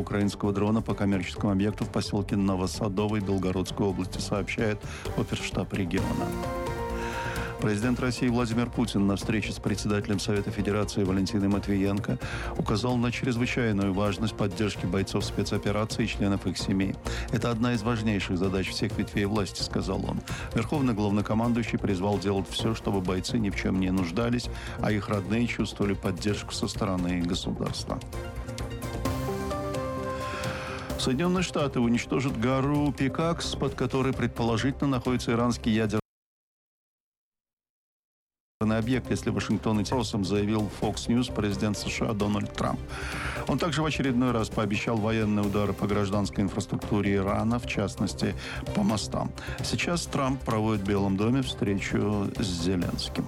украинского дрона по коммерческому объекту в поселке Новосадовой Белгородской области, сообщает оперштаб региона. Президент России Владимир Путин на встрече с председателем Совета Федерации Валентиной Матвиенко указал на чрезвычайную важность поддержки бойцов спецоперации и членов их семей. Это одна из важнейших задач всех ветвей власти, сказал он. Верховный главнокомандующий призвал делать все, чтобы бойцы ни в чем не нуждались, а их родные чувствовали поддержку со стороны государства. Соединенные Штаты уничтожат гору Пикакс, под которой предположительно находится иранский ядерный объект, если Вашингтон и террором, заявил Fox News президент США Дональд Трамп. Он также в очередной раз пообещал военные удары по гражданской инфраструктуре Ирана, в частности, по мостам. Сейчас Трамп проводит в Белом доме встречу с Зеленским.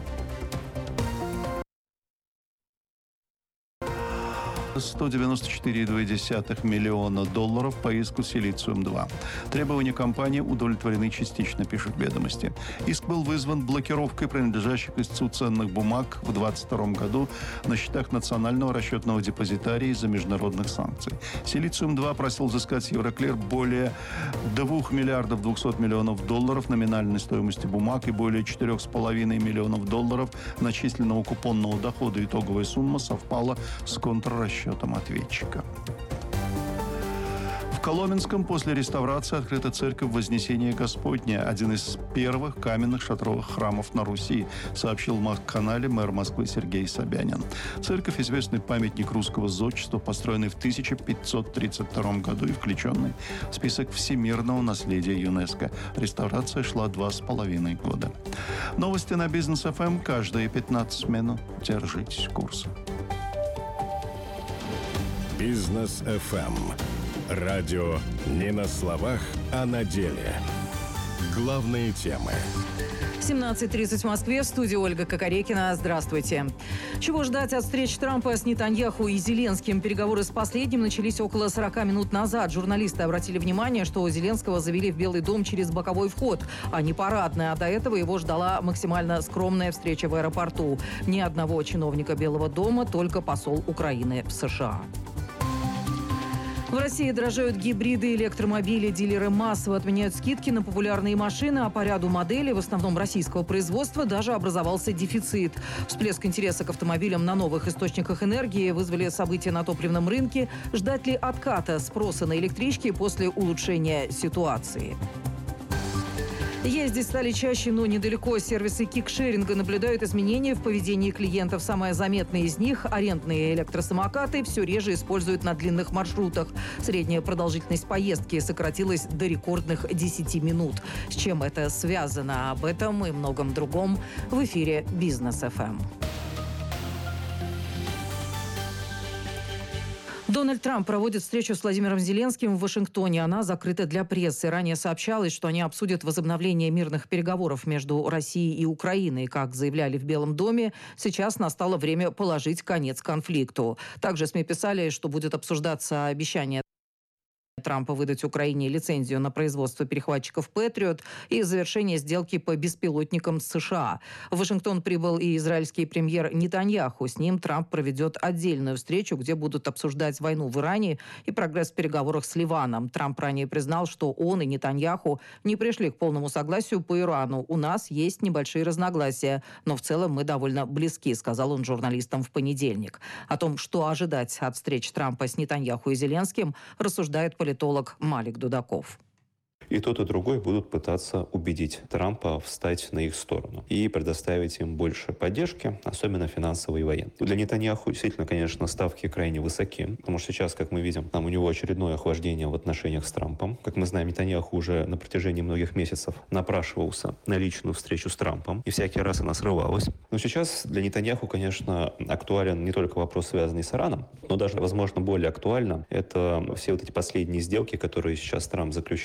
$194,2 миллиона по иску «Силициум-2». Требования компании удовлетворены частично, пишут «Ведомости». Иск был вызван блокировкой принадлежащих истцу ценных бумаг в 2022 году на счетах Национального расчетного депозитария из-за международных санкций. «Силициум-2» просил взыскать с Евроклир более $2 миллиардов 200 миллионов номинальной стоимости бумаг и более $4,5 миллионов начисленного купонного дохода. Итоговая сумма совпала с контррасчетом ответчика. В Коломенском после реставрации открыта церковь Вознесения Господня, один из первых каменных шатровых храмов на Руси, сообщил в канале мэр Москвы Сергей Собянин. Церковь – известный памятник русского зодчества, построенный в 1532 году и включенный в список всемирного наследия ЮНЕСКо. Реставрация шла 2,5 года. Новости на Бизнес ФМ каждые 15 минут. Держитесь курса. Бизнес ФМ. Радио не на словах, а на деле. Главные темы. 17:30 в Москве. В студии Ольга Кокорекина. Здравствуйте. Чего ждать от встреч Трампа с Нетаньяху и Зеленским? Переговоры с последним начались около 40 минут назад. Журналисты обратили внимание, что Зеленского завели в Белый дом через боковой вход, а не парадный. А до этого его ждала максимально скромная встреча в аэропорту. Ни одного чиновника Белого дома, только посол Украины в США. В России дорожают гибриды, электромобили. Дилеры массово отменяют скидки на популярные машины, а по ряду моделей, в основном российского производства, даже образовался дефицит. Всплеск интереса к автомобилям на новых источниках энергии вызвали события на топливном рынке. Ждать ли отката спроса на электрички после улучшения ситуации? Ездить стали чаще, но недалеко. Сервисы кикшеринга наблюдают изменения в поведении клиентов. Самое заметное из них – арендные электросамокаты все реже используют на длинных маршрутах. Средняя продолжительность поездки сократилась до рекордных 10 минут. С чем это связано? Об этом и многом другом в эфире «Бизнес ФМ». Дональд Трамп проводит встречу с Владимиром Зеленским в Вашингтоне. Она закрыта для прессы. Ранее сообщалось, что они обсудят возобновление мирных переговоров между Россией и Украиной. Как заявляли в Белом доме, сейчас настало время положить конец конфликту. Также СМИ писали, что будет обсуждаться обещание Трампа выдать Украине лицензию на производство перехватчиков «Патриот» и завершение сделки по беспилотникам с США. В Вашингтон прибыл и израильский премьер Нетаньяху. С ним Трамп проведет отдельную встречу, где будут обсуждать войну в Иране и прогресс в переговорах с Ливаном. Трамп ранее признал, что он и Нетаньяху не пришли к полному согласию по Ирану. «У нас есть небольшие разногласия, но в целом мы довольно близки», сказал он журналистам в понедельник. О том, что ожидать от встреч Трампа с Нетаньяху и Зеленским, рассуждает политолог Малик Дудаков. И тот, и другой будут пытаться убедить Трампа встать на их сторону и предоставить им больше поддержки, особенно финансовой и военной. Для Нетаньяху действительно, конечно, ставки крайне высоки, потому что сейчас, как мы видим, там у него очередное охлаждение в отношениях с Трампом. Как мы знаем, Нетаньяху уже на протяжении многих месяцев напрашивался на личную встречу с Трампом, и всякий раз она срывалась. Но сейчас для Нетаньяху, конечно, актуален не только вопрос, связанный с Ираном, но даже, возможно, более актуально это все вот эти последние сделки, которые сейчас Трамп заключает на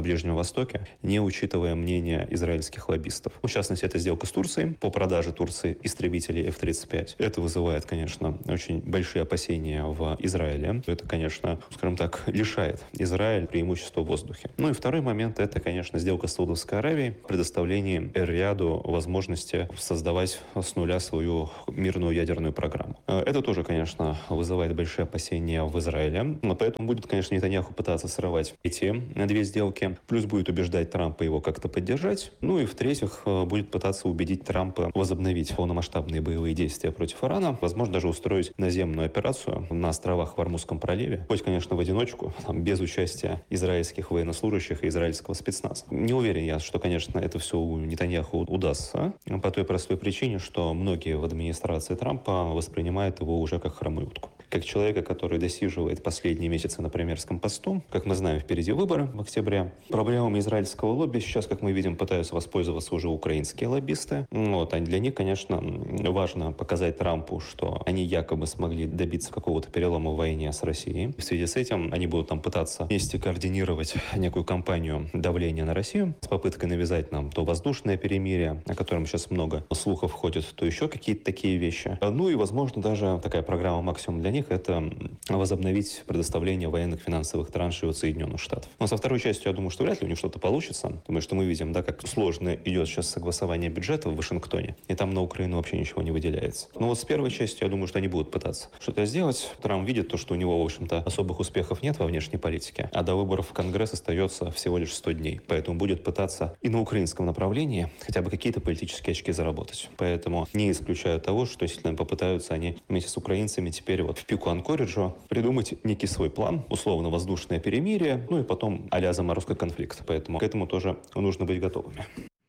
Ближнем Востоке, не учитывая мнение израильских лоббистов. В частности, это сделка с Турцией по продаже Турции истребителей F-35. Это вызывает, конечно, очень большие опасения в Израиле. Это, конечно, скажем так, лишает Израиль преимущества в воздухе. Ну и второй момент — это, конечно, сделка с Саудовской Аравией, предоставление Эр-Рияду возможности создавать с нуля свою мирную ядерную программу. Это тоже, конечно, вызывает большие опасения в Израиле. Поэтому будет, конечно, Нетаньяху пытаться срывать эти две сделки. Плюс будет убеждать Трампа его как-то поддержать. Ну и, в-третьих, будет пытаться убедить Трампа возобновить полномасштабные боевые действия против Ирана. Возможно, даже устроить наземную операцию на островах в Ормузском проливе. Хоть, конечно, в одиночку, без участия израильских военнослужащих и израильского спецназа. Не уверен я, что, конечно, это все у Нетаньяху удастся. По той простой причине, что многие в администрации Трампа воспринимают его уже как хромую утку. Как человека, который досиживает последние месяцы на премьерском посту. Как мы знаем, впереди выборы в октябре. Проблемами израильского лобби сейчас, как мы видим, пытаются воспользоваться уже украинские лоббисты. А для них, конечно, важно показать Трампу, что они якобы смогли добиться какого-то перелома в войне с Россией. В связи с этим они будут пытаться вместе координировать некую кампанию давления на Россию с попыткой навязать нам то воздушное перемирие, о котором сейчас много слухов ходит, то еще какие-то такие вещи. Ну и, возможно, даже такая программа «Максимум» для них — это возобновить предоставление военных финансовых траншей от Соединенных Штатов. Но со второй частью, я думаю, что вряд ли у них что-то получится. Потому что мы видим, как сложно идет сейчас согласование бюджета в Вашингтоне, и там на Украину вообще ничего не выделяется. Но вот с первой частью, я думаю, что они будут пытаться что-то сделать. Трамп видит то, что у него, в общем-то, особых успехов нет во внешней политике, а до выборов в Конгресс остается всего лишь 100 дней. Поэтому будет пытаться и на украинском направлении хотя бы какие-то политические очки заработать. Поэтому не исключаю того, что действительно попытаются они вместе с украинцами теперь в пику Анкориджа придумать некий свой план, условно воздушное перемирие, ну и потом а-ля заморозка конфликта. Поэтому к этому тоже нужно быть готовыми.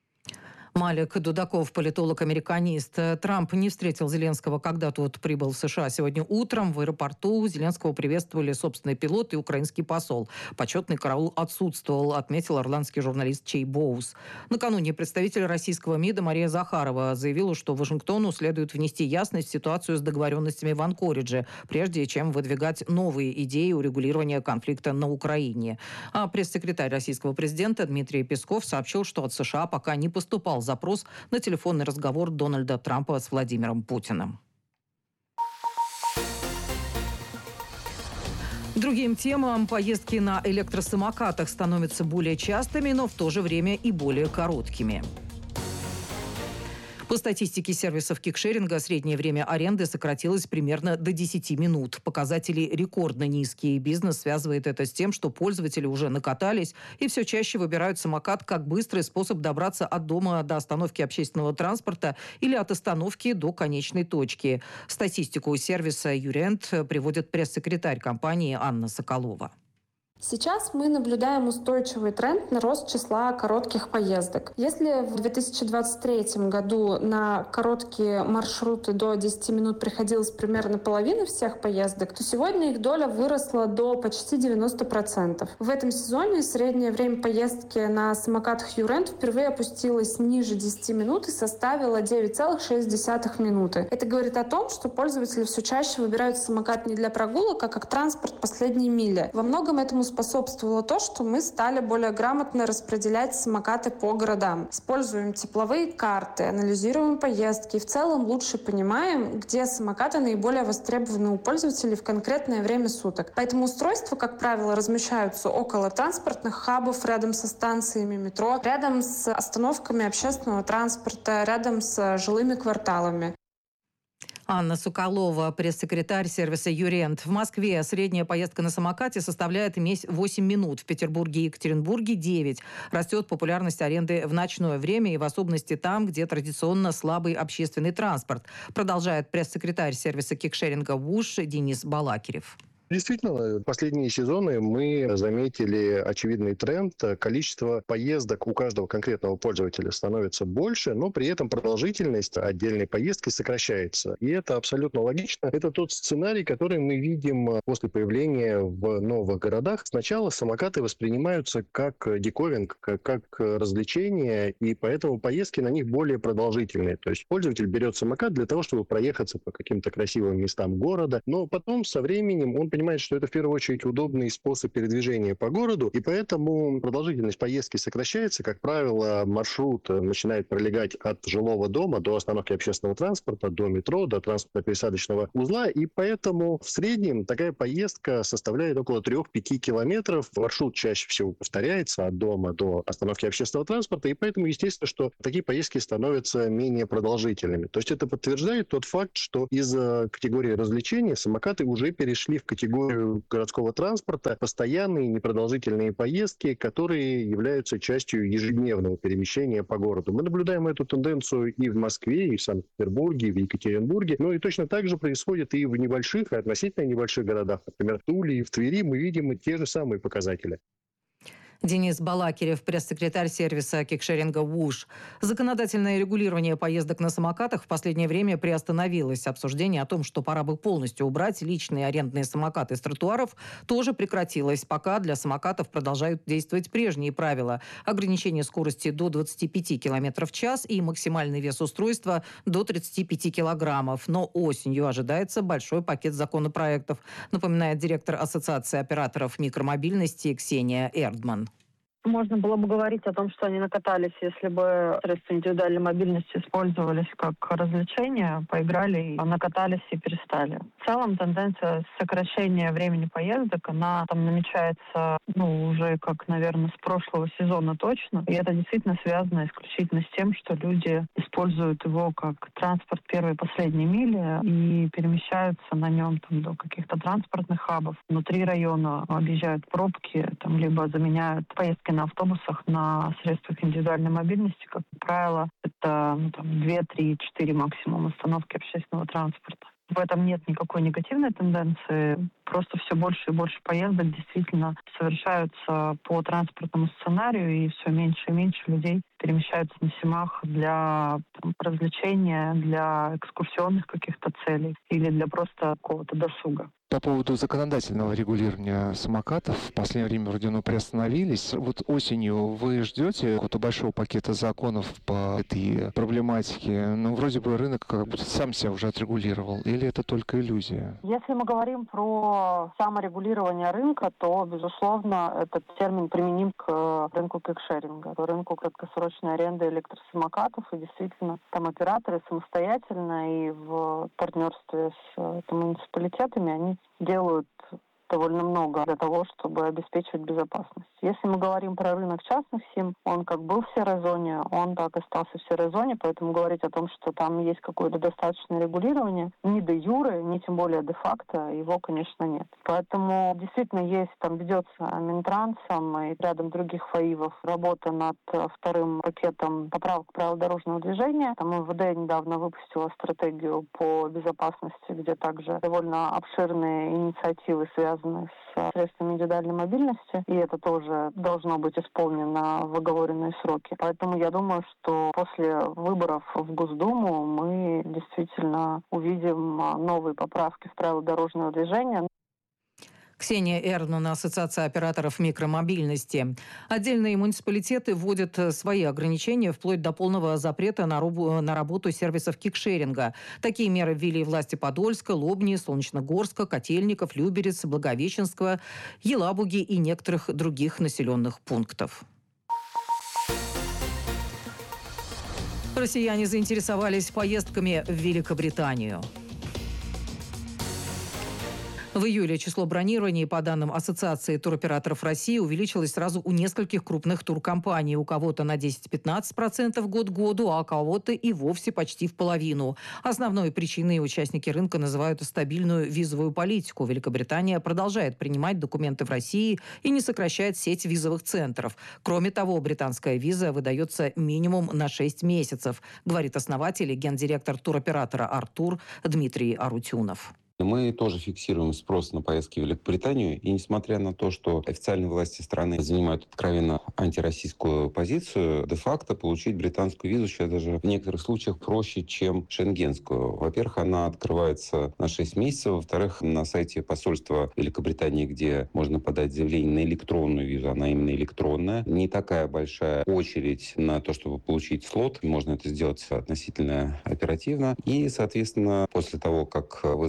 Малик Дудаков, политолог-американист. Трамп не встретил Зеленского, когда тот прибыл в США сегодня утром. В аэропорту Зеленского приветствовали собственный пилот и украинский посол. Почетный караул отсутствовал, отметил ирландский журналист Чей Боус. Накануне представитель российского МИДа Мария Захарова заявила, что Вашингтону следует внести ясность в ситуацию с договоренностями в Анкоридже, прежде чем выдвигать новые идеи урегулирования конфликта на Украине. А пресс-секретарь российского президента Дмитрий Песков сообщил, что от США пока не поступал запрос на телефонный разговор Дональда Трампа с Владимиром Путиным. Другим темам поездки на электросамокатах становятся более частыми, но в то же время и более короткими. По статистике сервисов кикшеринга, среднее время аренды сократилось примерно до 10 минут. Показатели рекордно низкие. Бизнес связывает это с тем, что пользователи уже накатались и все чаще выбирают самокат как быстрый способ добраться от дома до остановки общественного транспорта или от остановки до конечной точки. Статистику сервиса «Юрент» приводит пресс-секретарь компании Анна Соколова. Сейчас мы наблюдаем устойчивый тренд на рост числа коротких поездок. Если в 2023 году на короткие маршруты до 10 минут приходилось примерно половина всех поездок, то сегодня их доля выросла до почти 90%. В этом сезоне среднее время поездки на самокатах Юрент впервые опустилось ниже 10 минут и составило 9,6 минуты. Это говорит о том, что пользователи все чаще выбирают самокат не для прогулок, а как транспорт последней мили. Во многом этому способствовало то, что мы стали более грамотно распределять самокаты по городам. Используем тепловые карты, анализируем поездки и в целом лучше понимаем, где самокаты наиболее востребованы у пользователей в конкретное время суток. Поэтому устройства, как правило, размещаются около транспортных хабов, рядом со станциями метро, рядом с остановками общественного транспорта, рядом с жилыми кварталами. Анна Соколова, пресс-секретарь сервиса «Юрент». В Москве средняя поездка на самокате составляет 8 минут. В Петербурге и Екатеринбурге – 9. Растет популярность аренды в ночное время и в особенности там, где традиционно слабый общественный транспорт. Продолжает пресс-секретарь сервиса кикшеринга «ВУШ» Денис Балакирев. Действительно, в последние сезоны мы заметили очевидный тренд. Количество поездок у каждого конкретного пользователя становится больше, но при этом продолжительность отдельной поездки сокращается. И это абсолютно логично. Это тот сценарий, который мы видим после появления в новых городах. Сначала самокаты воспринимаются как диковинг, как развлечение, и поэтому поездки на них более продолжительные. То есть пользователь берет самокат для того, чтобы проехаться по каким-то красивым местам города, но потом со временем он понимает, понимает, что это в первую очередь удобный способ передвижения по городу, и поэтому продолжительность поездки сокращается. Как правило, маршрут начинает пролегать от жилого дома до остановки общественного транспорта, до метро, до транспортно-пересадочного узла, и поэтому в среднем такая поездка составляет около 3-5 километров. Маршрут чаще всего повторяется от дома до остановки общественного транспорта, и поэтому, естественно, что такие поездки становятся менее продолжительными. То есть это подтверждает тот факт, что из категории развлечений самокаты уже перешли в категорию городского транспорта, постоянные непродолжительные поездки, которые являются частью ежедневного перемещения по городу. Мы наблюдаем эту тенденцию и в Москве, и в Санкт-Петербурге, и в Екатеринбурге, но и точно так же происходит и в небольших, и относительно небольших городах. Например, в Туле и в Твери мы видим те же самые показатели. Денис Балакирев, пресс-секретарь сервиса кикшеринга «ВУШ». Законодательное регулирование поездок на самокатах в последнее время приостановилось. Обсуждение о том, что пора бы полностью убрать личные арендные самокаты с тротуаров, тоже прекратилось. Пока для самокатов продолжают действовать прежние правила. Ограничение скорости до 25 км в час и максимальный вес устройства до 35 килограммов. Но осенью ожидается большой пакет законопроектов, напоминает директор Ассоциации операторов микромобильности Ксения Эрдман. Можно было бы говорить о том, что они накатались, если бы средства индивидуальной мобильности использовались как развлечение, поиграли, накатались и перестали. В целом тенденция сокращения времени поездок, она там намечается, уже как, наверное, с прошлого сезона точно. И это действительно связано исключительно с тем, что люди используют его как транспорт первой и последней мили и перемещаются на нем до каких-то транспортных хабов. Внутри района объезжают пробки, либо заменяют поездки на автобусах на средствах индивидуальной мобильности. Как правило, это 2, 3, 4 максимум остановки общественного транспорта. В этом нет никакой негативной тенденции. Просто все больше и больше поездок действительно совершаются по транспортному сценарию, и все меньше и меньше людей перемещаются на СИМах для развлечения, для экскурсионных каких-то целей или для просто какого-то досуга. По поводу законодательного регулирования самокатов, в последнее время вроде приостановились. Вот осенью вы ждете какого-то большого пакета законов по этой проблематике? Вроде бы рынок как будто сам себя уже отрегулировал. Или это только иллюзия? Если мы говорим про саморегулирование рынка, то, безусловно, этот термин применим к рынку кикшеринга, рынку краткосрочной аренды электросамокатов. И действительно, там операторы самостоятельно и в партнерстве с муниципалитетами они делают довольно много для того, чтобы обеспечивать безопасность. Если мы говорим про рынок частных СИМ, он как был в серой зоне, он так и остался в серой зоне, поэтому говорить о том, что там есть какое-то достаточное регулирование, ни де юре, ни тем более де факто, его, конечно, нет. Поэтому действительно ведется Минтрансом и рядом других ФАИВов работа над вторым пакетом поправок правил дорожного движения. Там МВД недавно выпустила стратегию по безопасности, где также довольно обширные инициативы связаны с средствами индивидуальной мобильности, и это тоже должно быть исполнено в оговоренные сроки. Поэтому я думаю, что после выборов в Госдуму мы действительно увидим новые поправки в правила дорожного движения. Ксения Эрдман, Ассоциация операторов микромобильности. Отдельные муниципалитеты вводят свои ограничения вплоть до полного запрета на работу сервисов кикшеринга. Такие меры ввели власти Подольска, Лобни, Солнечногорска, Котельников, Люберец, Благовещенского, Елабуги и некоторых других населенных пунктов. Россияне заинтересовались поездками в Великобританию. В июле число бронирований, по данным Ассоциации туроператоров России, увеличилось сразу у нескольких крупных туркомпаний. У кого-то на 10-15% год к году, а у кого-то и вовсе почти в половину. Основной причиной участники рынка называют стабильную визовую политику. Великобритания продолжает принимать документы в России и не сокращает сеть визовых центров. Кроме того, британская виза выдается минимум на 6 месяцев, говорит основатель и гендиректор туроператора «Артур» Дмитрий Арутюнов. Мы тоже фиксируем спрос на поездки в Великобританию, и несмотря на то, что официальные власти страны занимают откровенно антироссийскую позицию, де-факто получить британскую визу сейчас даже в некоторых случаях проще, чем шенгенскую. Во-первых, она открывается на 6 месяцев, во-вторых, на сайте посольства Великобритании, где можно подать заявление на электронную визу, она именно электронная, не такая большая очередь на то, чтобы получить слот, можно это сделать относительно оперативно, и, соответственно, после того, как вы записали,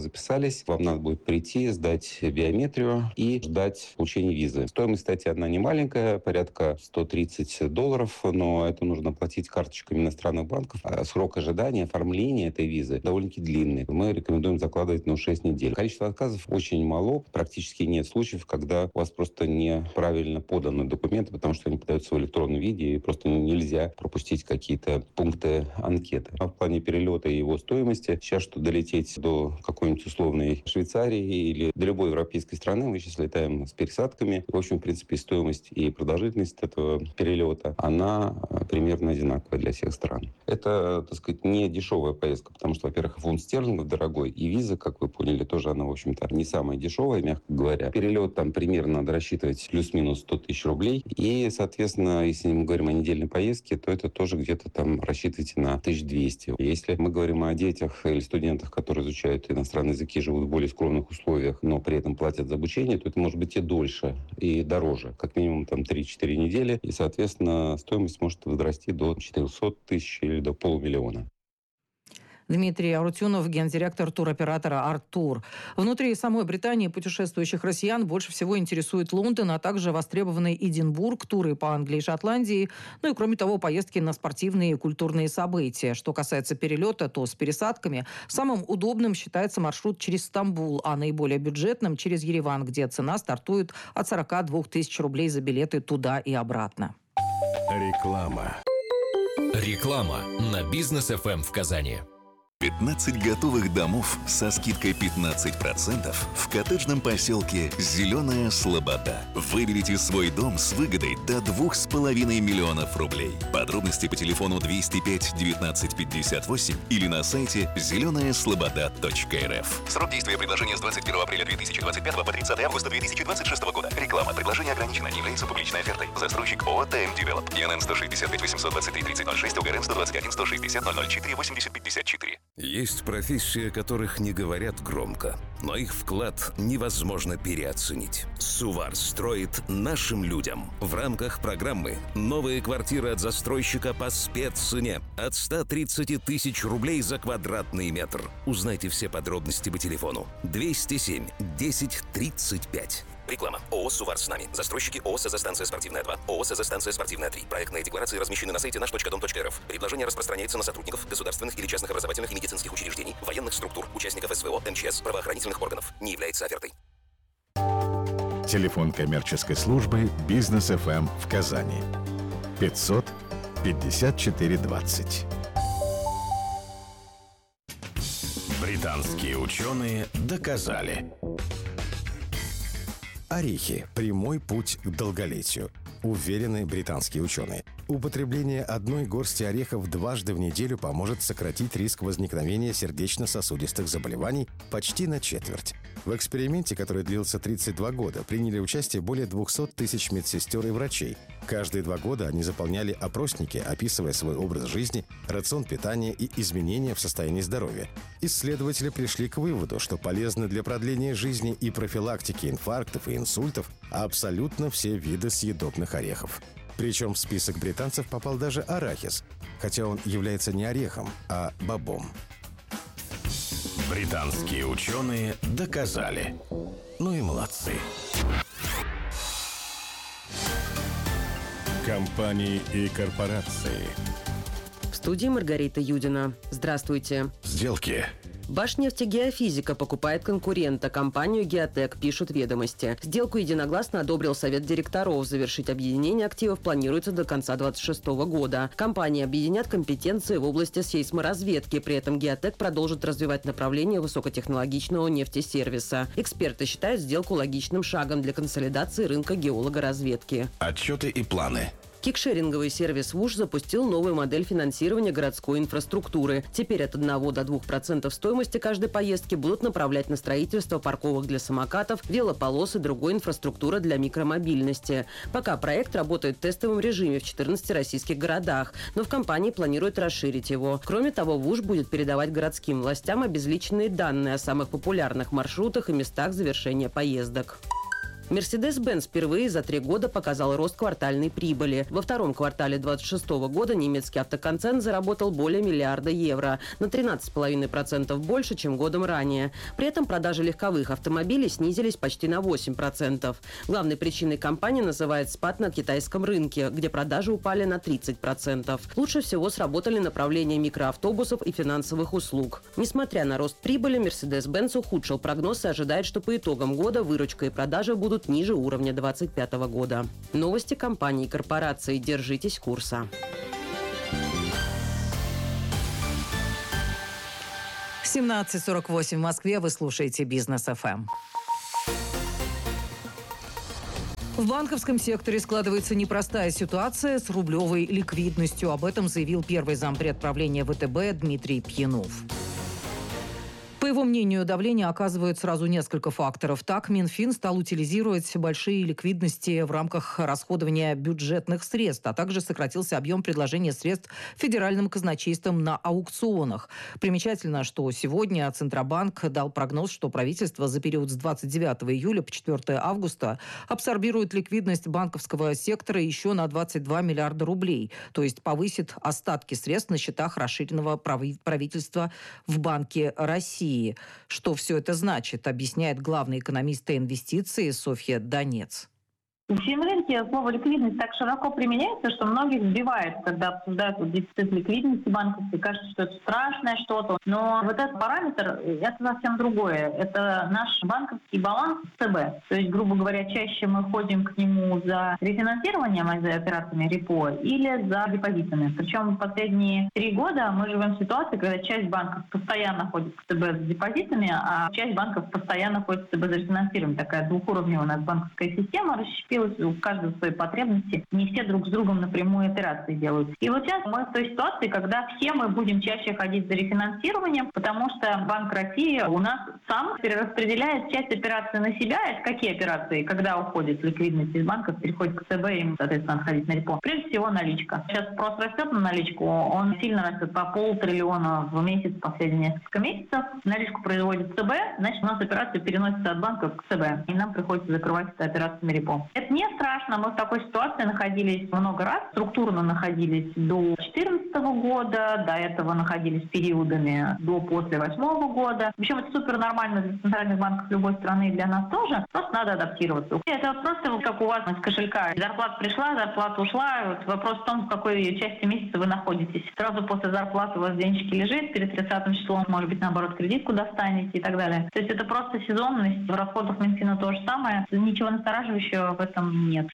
остались. Вам надо будет прийти, сдать биометрию и ждать получения визы. Стоимость, кстати, она не маленькая, порядка $130, но это нужно платить карточками иностранных банков. А срок ожидания, оформления этой визы довольно-таки длинный. Мы рекомендуем закладывать 6 недель. Количество отказов очень мало. Практически нет случаев, когда у вас просто неправильно поданы документы, потому что они подаются в электронном виде, и просто нельзя пропустить какие-то пункты анкеты. А в плане перелета и его стоимости, сейчас, что долететь до какой-нибудь условной Швейцарии или до любой европейской страны, мы сейчас летаем с пересадками. В общем, в принципе, стоимость и продолжительность этого перелета, она примерно одинаковая для всех стран. Это, так сказать, не дешевая поездка, потому что, во-первых, фунт стерлингов дорогой, и виза, как вы поняли, тоже она, в общем-то, не самая дешевая, мягко говоря. Перелет там примерно надо рассчитывать плюс-минус 100 тысяч рублей. И, соответственно, если мы говорим о недельной поездке, то это тоже где-то там рассчитывайте на 1200. Если мы говорим о детях или студентах, которые изучают иностранные языки, живут в более скромных условиях, но при этом платят за обучение, то это может быть и дольше, и дороже. Как минимум там 3-4 недели. И, соответственно, стоимость может возрасти до 400 тысяч или до полумиллиона. Дмитрий Арутюнов, гендиректор туроператора «Арттур». Внутри самой Британии путешествующих россиян больше всего интересует Лондон, а также востребованный Эдинбург, туры по Англии и Шотландии, ну и, кроме того, поездки на спортивные и культурные события. Что касается перелета, то с пересадками самым удобным считается маршрут через Стамбул, а наиболее бюджетным через Ереван, где цена стартует от 42 тысяч рублей за билеты туда и обратно. Реклама. Реклама на Бизнес ФМ в Казани. 15 готовых домов со скидкой 15% в коттеджном поселке «Зеленая Слобода». Выберите свой дом с выгодой до 2,5 миллионов рублей. Подробности по телефону 205 19 58 или на сайте зеленаяслобода.рф. Срок действия предложения с 21 апреля 2025 по 30 августа 2026 года. Реклама. Предложение ограничено. Не является публичной офертой. Застройщик ООО «ТМ Девелоп». ИНН 165 823 3006, УГРН 121 160 004 80 54. Есть профессии, о которых не говорят громко, но их вклад невозможно переоценить. Сувар строит нашим людям. В рамках программы «Новые квартиры от застройщика по спеццене» от 130 тысяч рублей за квадратный метр. Узнайте все подробности по телефону 207 10 35. Реклама. ООО «Сувар с нами». Застройщики ООО «СЗ-станция спортивная 2», ООО «СЗ-станция спортивная 3». Проектные декларации размещены на сайте наш.дом.рф. Предложение распространяется на сотрудников государственных или частных образовательных и медицинских учреждений, военных структур, участников СВО, МЧС, правоохранительных органов. Не является офертой. Телефон коммерческой службы «Бизнес ФМ» в Казани. 500 54 20. Британские ученые доказали. Орехи – прямой путь к долголетию. Уверены британские ученые. Употребление одной горсти орехов дважды в неделю поможет сократить риск возникновения сердечно-сосудистых заболеваний почти на четверть. В эксперименте, который длился 32 года, приняли участие более 200 тысяч медсестер и врачей. Каждые 2 года они заполняли опросники, описывая свой образ жизни, рацион питания и изменения в состоянии здоровья. Исследователи пришли к выводу, что полезны для продления жизни и профилактики инфарктов и инсультов абсолютно все виды съедобных орехов. Причем в список британцев попал даже арахис, хотя он является не орехом, а бобом. Британские ученые доказали. Ну и молодцы. Компании и корпорации. В студии Маргарита Юдина. Здравствуйте. Сделки. Башнефтегеофизика покупает конкурента, компанию «Геотек», пишут «Ведомости». Сделку единогласно одобрил Совет директоров. Завершить объединение активов планируется до конца 2026 года. Компании объединят компетенции в области сейсморазведки. При этом «Геотек» продолжит развивать направление высокотехнологичного нефтесервиса. Эксперты считают сделку логичным шагом для консолидации рынка геологоразведки. Отчеты и планы. Кикшеринговый сервис ВУШ запустил новую модель финансирования городской инфраструктуры. Теперь от 1 до 2% стоимости каждой поездки будут направлять на строительство парковок для самокатов, велополос и другой инфраструктуры для микромобильности. Пока проект работает в тестовом режиме в 14 российских городах, но в компании планируют расширить его. Кроме того, ВУШ будет передавать городским властям обезличенные данные о самых популярных маршрутах и местах завершения поездок. Mercedes-Benz впервые за 3 года показал рост квартальной прибыли. Во втором квартале 2026 года немецкий автоконцерн заработал более миллиарда евро, на 13,5% больше, чем годом ранее. При этом продажи легковых автомобилей снизились почти на 8%. Главной причиной компания называет спад на китайском рынке, где продажи упали на 30%. Лучше всего сработали направления микроавтобусов и финансовых услуг. Несмотря на рост прибыли, Mercedes-Benz ухудшил прогноз и ожидает, что по итогам года выручка и продажи будут ниже уровня 2025 года. Новости компании и корпорации. Держитесь курса. 17:48 в Москве. Вы слушаете «Бизнес ФМ». В банковском секторе складывается непростая ситуация с рублевой ликвидностью. Об этом заявил первый зампред правления ВТБ Дмитрий Пьянов. По его мнению, давление оказывает сразу несколько факторов. Так, Минфин стал утилизировать большие ликвидности в рамках расходования бюджетных средств, а также сократился объем предложения средств федеральным казначейством на аукционах. Примечательно, что сегодня Центробанк дал прогноз, что правительство за период с 29 июля по 4 августа абсорбирует ликвидность банковского сектора еще на 22 миллиарда рублей, то есть повысит остатки средств на счетах расширенного правительства в Банке России. Что все это значит, объясняет главный экономист инвестиций Софья Донец. В финрынке слово «ликвидность» так широко применяется, что многих сбивает, когда обсуждают дефицит ликвидности банковской. Кажется, что это страшное что-то. Но вот этот параметр – это совсем другое. Это наш банковский баланс ЦБ. То есть, грубо говоря, чаще мы ходим к нему за рефинансированием, а за операциями репо, или за депозитами. Причем в последние 3 года мы живем в ситуации, когда часть банков постоянно ходит к ЦБ с депозитами, а часть банков постоянно ходит к ЦБ за рефинансированием. Такая двухуровневая у нас банковская система расщепилась. У каждого свои потребности, не все друг с другом напрямую операции делают. И вот сейчас мы в той ситуации, когда все мы будем чаще ходить за рефинансированием, потому что Банк России у нас сам перераспределяет часть операций на себя. Это какие операции? Когда уходит ликвидность из банков, переходит к ЦБ, им, соответственно, надо ходить на репо. Прежде всего наличка. Сейчас спрос растет на наличку, он сильно растет по 500 миллиона в месяц, последние несколько месяцев. Наличку производит ЦБ, значит, у нас операции переносятся от банков к ЦБ, и нам приходится закрывать это операциями репо. Это не страшно, мы в такой ситуации находились много раз, структурно находились до 2014 года, до этого находились периодами после 2008 года. Причем это супер нормально для центральных банков любой страны и для нас тоже, просто надо адаптироваться. Это просто как у вас из кошелька. Зарплата пришла, зарплата ушла, вот вопрос в том, в какой части месяца вы находитесь. Сразу после зарплаты у вас денежки лежит, перед 30 числом, может быть, наоборот, кредитку достанете и так далее. То есть это просто сезонность, в расходах Минфина то же самое, ничего настораживающего в этом нет.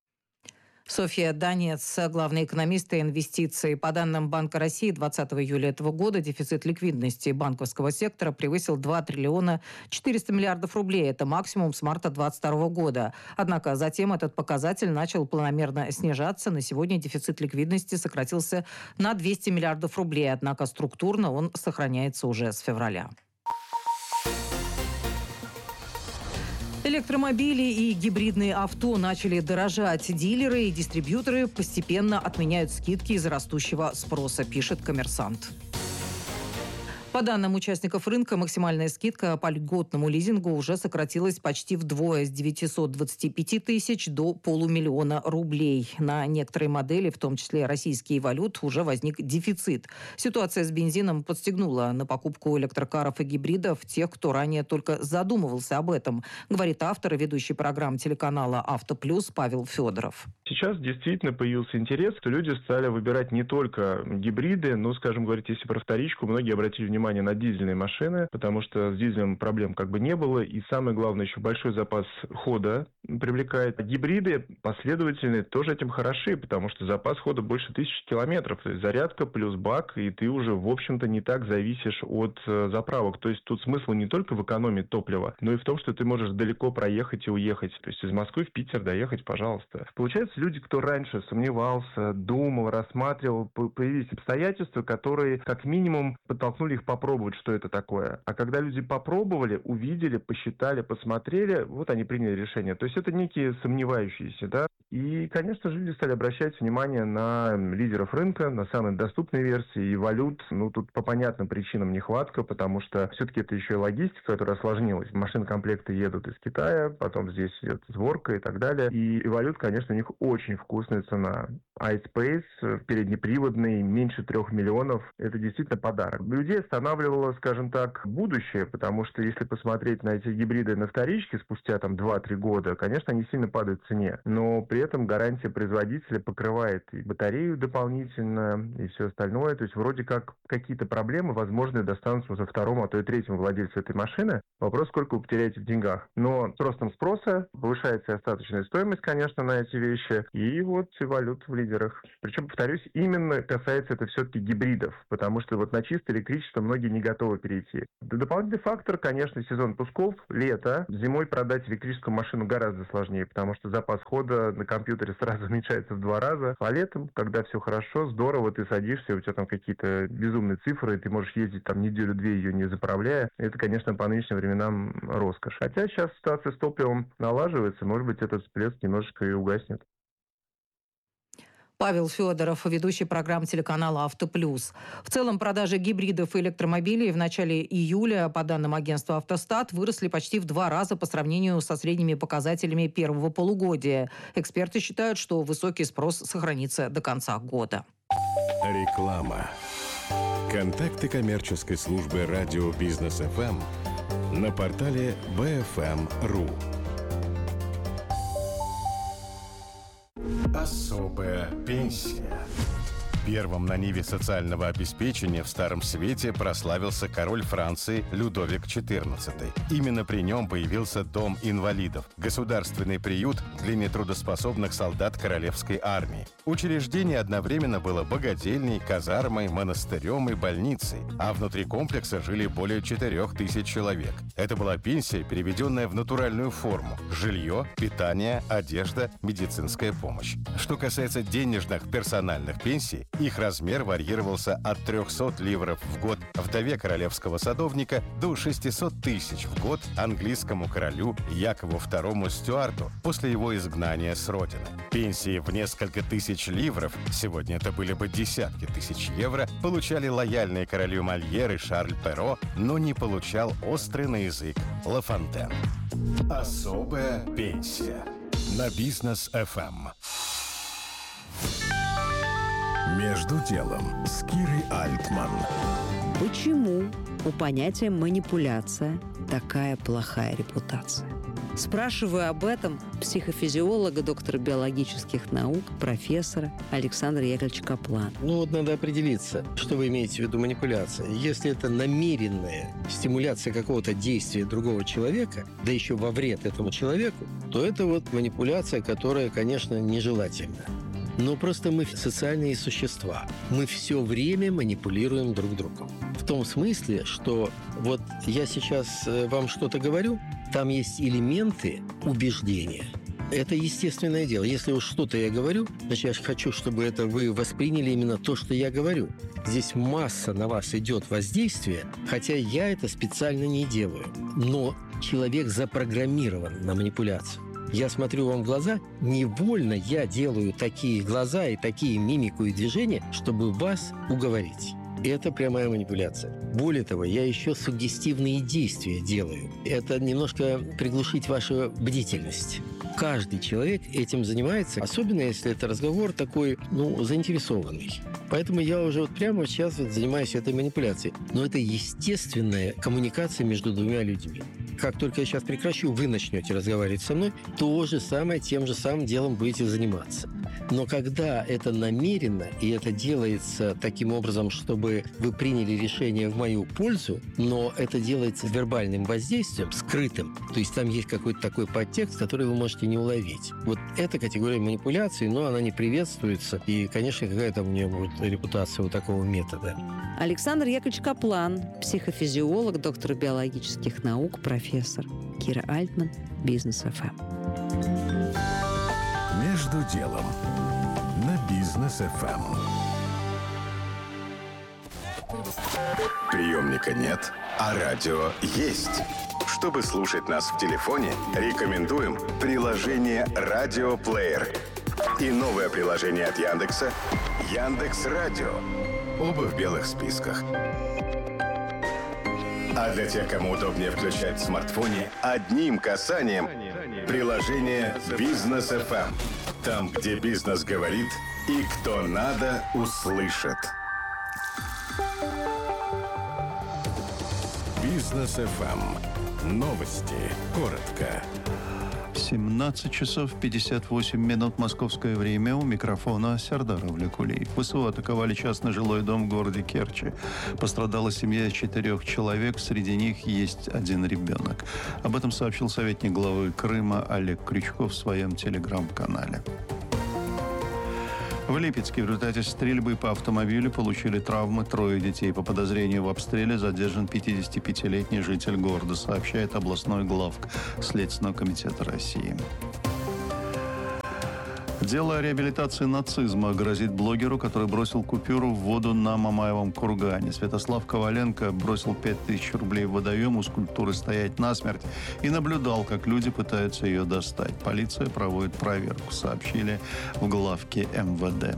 Софья Донец, главный экономист и инвестиций. По данным Банка России, 20 июля этого года дефицит ликвидности банковского сектора превысил 2 триллиона 400 миллиардов рублей. Это максимум с марта 2022 года. Однако затем этот показатель начал планомерно снижаться. На сегодня дефицит ликвидности сократился на 200 миллиардов рублей. Однако структурно он сохраняется уже с февраля. Электромобили и гибридные авто начали дорожать. Дилеры и дистрибьюторы постепенно отменяют скидки из-за растущего спроса, пишет «Коммерсант». По данным участников рынка, максимальная скидка по льготному лизингу уже сократилась почти вдвое, с 925 тысяч до 500 000 рублей. На некоторые модели, в том числе российские валют, уже возник дефицит. Ситуация с бензином подстегнула на покупку электрокаров и гибридов тех, кто ранее только задумывался об этом, говорит автор и ведущий программ телеканала «Авто Плюс» Павел Федоров. Сейчас действительно появился интерес, что люди стали выбирать не только гибриды, но, скажем говорить, если про вторичку, многие обратили внимание на дизельные машины, потому что с дизелем проблем как бы не было, и самое главное, еще большой запас хода привлекает. Гибриды последовательные тоже этим хороши, потому что запас хода больше 1000 километров, то есть зарядка плюс бак, и ты уже, в общем-то, не так зависишь от заправок. То есть тут смысл не только в экономии топлива, но и в том, что ты можешь далеко проехать и уехать. То есть из Москвы в Питер доехать, пожалуйста. Получается, люди, кто раньше сомневался, думал, рассматривал, появились обстоятельства, которые как минимум подтолкнули их попробовать, что это такое. А когда люди попробовали, увидели, посчитали, посмотрели, вот они приняли решение. То есть это некие сомневающиеся, да. И, конечно же, люди стали обращать внимание на лидеров рынка, на самые доступные версии и валют. Тут по понятным причинам нехватка, потому что все-таки это еще и логистика, которая осложнилась. Машинокомплекты едут из Китая, потом здесь идет сборка и так далее. И валют, конечно, у них очень вкусная цена. iSpace, переднеприводный, меньше 3 миллионов. Это действительно подарок. Людей останавливало, скажем так, будущее, потому что если посмотреть на эти гибриды на вторичке спустя 2-3 года, конечно, они сильно падают в цене. Но при этом гарантия производителя покрывает и батарею дополнительно, и все остальное. То есть вроде как какие-то проблемы, возможно, достанутся уже второму, а то и третьему владельцу этой машины. Вопрос, сколько вы потеряете в деньгах. Но с ростом спроса повышается и остаточная стоимость, конечно, на эти вещи. И валют в лидерах. Причем, повторюсь, именно касается это все-таки гибридов, потому что на чистое электричество многие не готовы перейти. Дополнительный фактор, конечно, сезон пусков, лето. Зимой продать электрическую машину гораздо сложнее, потому что запас хода на компьютере сразу уменьшается в 2 раза. А летом, когда все хорошо, здорово, ты садишься, у тебя там какие-то безумные цифры, ты можешь ездить неделю-две ее не заправляя. Это, конечно, по нынешним временам роскошь. Хотя сейчас ситуация с топливом налаживается, может быть, этот всплеск немножечко и угаснет. Павел Федоров, ведущий программ телеканала «Автоплюс». В целом продажи гибридов и электромобилей в начале июля, по данным агентства «Автостат», выросли почти в 2 раза по сравнению со средними показателями первого полугодия. Эксперты считают, что высокий спрос сохранится до конца года. Реклама. Контакты коммерческой службы радио «Бизнес ФМ» на портале bfm.ru. Особая пенсия. Первым на ниве социального обеспечения в Старом Свете прославился король Франции Людовик XIV. Именно при нем появился Дом инвалидов – государственный приют для нетрудоспособных солдат Королевской армии. Учреждение одновременно было богадельней, казармой, монастырем и больницей, а внутри комплекса жили более 4000 человек. Это была пенсия, переведенная в натуральную форму – жилье, питание, одежда, медицинская помощь. Что касается денежных персональных пенсий, их размер варьировался от 300 ливров в год вдове королевского садовника до 600 тысяч в год английскому королю Якову II Стюарту после его изгнания с родины. Пенсии в несколько тысяч ливров, сегодня это были бы десятки тысяч евро, получали лояльные королю Мольер и Шарль Перро, но не получал острый на язык Ла Фонтен. Особая пенсия. На Бизнес ФМ. Между делом с Кирой Альтман. Почему у понятия «манипуляция» такая плохая репутация? Спрашиваю об этом психофизиолога, доктора биологических наук, профессора Александра Яковлевича Каплана. Надо определиться, что вы имеете в виду манипуляция. Если это намеренная стимуляция какого-то действия другого человека, да еще во вред этому человеку, то это манипуляция, которая, конечно, нежелательна. Но просто мы социальные существа. Мы все время манипулируем друг другом. В том смысле, что я сейчас вам что-то говорю, там есть элементы убеждения. Это естественное дело. Если уж что-то я говорю, значит, я хочу, чтобы вы восприняли именно то, что я говорю. Здесь масса на вас идет воздействия, хотя я это специально не делаю. Но человек запрограммирован на манипуляцию. Я смотрю вам в глаза, невольно я делаю такие глаза и такие мимику и движения, чтобы вас уговорить. Это прямая манипуляция. Более того, я еще суггестивные действия делаю. Это немножко приглушить вашу бдительность. Каждый человек этим занимается, особенно если это разговор такой, заинтересованный. Поэтому я уже прямо сейчас занимаюсь этой манипуляцией. Но это естественная коммуникация между двумя людьми. Как только я сейчас прекращу, вы начнете разговаривать со мной, то же самое, тем же самым делом будете заниматься. Но когда это намеренно, и это делается таким образом, чтобы вы приняли решение в мою пользу, но это делается вербальным воздействием, скрытым, то есть там есть какой-то такой подтекст, который вы можете не уловить. Эта категория манипуляции, но она не приветствуется, и, конечно, какая-то у нее будет репутация такого метода. Александр Яковлевич Каплан, психофизиолог, доктор биологических наук, профессор. Кира Альтман, Бизнес ФМ. Между делом на Бизнес ФМ. Приемника нет, а радио есть. Чтобы слушать нас в телефоне, рекомендуем приложение «Радиоплеер». И новое приложение от Яндекса «Яндекс.Радио». Оба в белых списках. А для тех, кому удобнее включать в смартфоне, одним касанием приложение «Бизнес FM». Там, где бизнес говорит и кто надо, услышит. «Бизнес FM». Новости. Коротко. 17 часов 58 минут московское время. У микрофона Сердар Авликулиев. ВСУ атаковали частный жилой дом в городе Керчи. Пострадала семья из 4 человек. Среди них есть один ребенок. Об этом сообщил советник главы Крыма Олег Крючков в своем телеграм-канале. В Липецке в результате стрельбы по автомобилю получили травмы 3 детей. По подозрению в обстреле задержан 55-летний житель города, сообщает областной главк Следственного комитета России. Дело о реабилитации нацизма грозит блогеру, который бросил купюру в воду на Мамаевом кургане. Святослав Коваленко бросил 5000 рублей в водоем у скульптуры «Стоять насмерть» и наблюдал, как люди пытаются ее достать. Полиция проводит проверку, сообщили в главке МВД.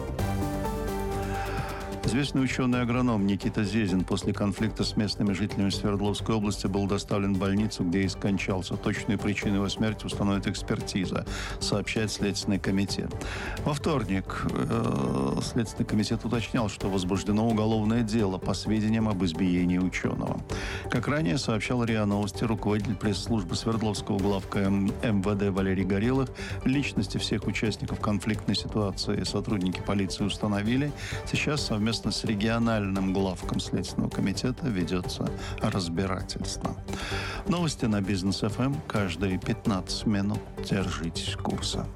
Известный ученый-агроном Никита Зезин после конфликта с местными жителями Свердловской области был доставлен в больницу, где и скончался. Точные причины его смерти установит экспертиза, сообщает Следственный комитет. Во вторник Следственный комитет уточнял, что возбуждено уголовное дело по сведениям об избиении ученого. Как ранее сообщал РИА Новости руководитель пресс-службы Свердловского главка МВД Валерий Горелых, личности всех участников конфликтной ситуации сотрудники полиции установили. Сейчас совместно с региональным главком Следственного комитета ведется разбирательство. Новости на Бизнес ФМ каждые 15 минут. Держитесь курса.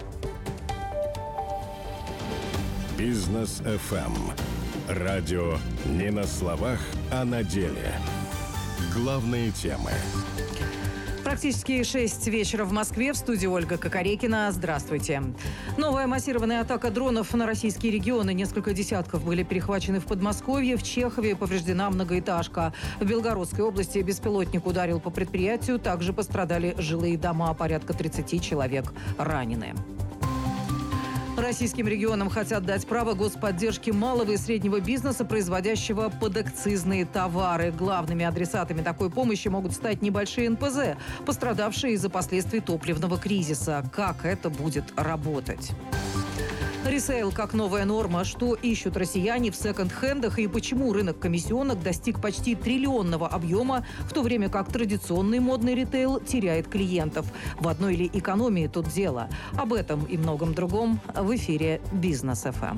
Бизнес ФМ. Радио не на словах, а на деле. Главные темы. Практически 6 вечера в Москве. В студии Ольга Кокорекина. Здравствуйте. Новая массированная атака дронов на российские регионы. Несколько десятков были перехвачены в Подмосковье. В Чехове повреждена многоэтажка. В Белгородской области беспилотник ударил по предприятию. Также пострадали жилые дома. Порядка 30 человек ранены. Российским регионам хотят дать право господдержки малого и среднего бизнеса, производящего подакцизные товары. Главными адресатами такой помощи могут стать небольшие НПЗ, пострадавшие из-за последствий топливного кризиса. Как это будет работать? Ресейл как новая норма. Что ищут россияне в секонд-хендах и почему рынок комиссионок достиг почти триллионного объема, в то время как традиционный модный ритейл теряет клиентов. В одной ли экономии тут дело? Об этом и многом другом в эфире Бизнес ФМ.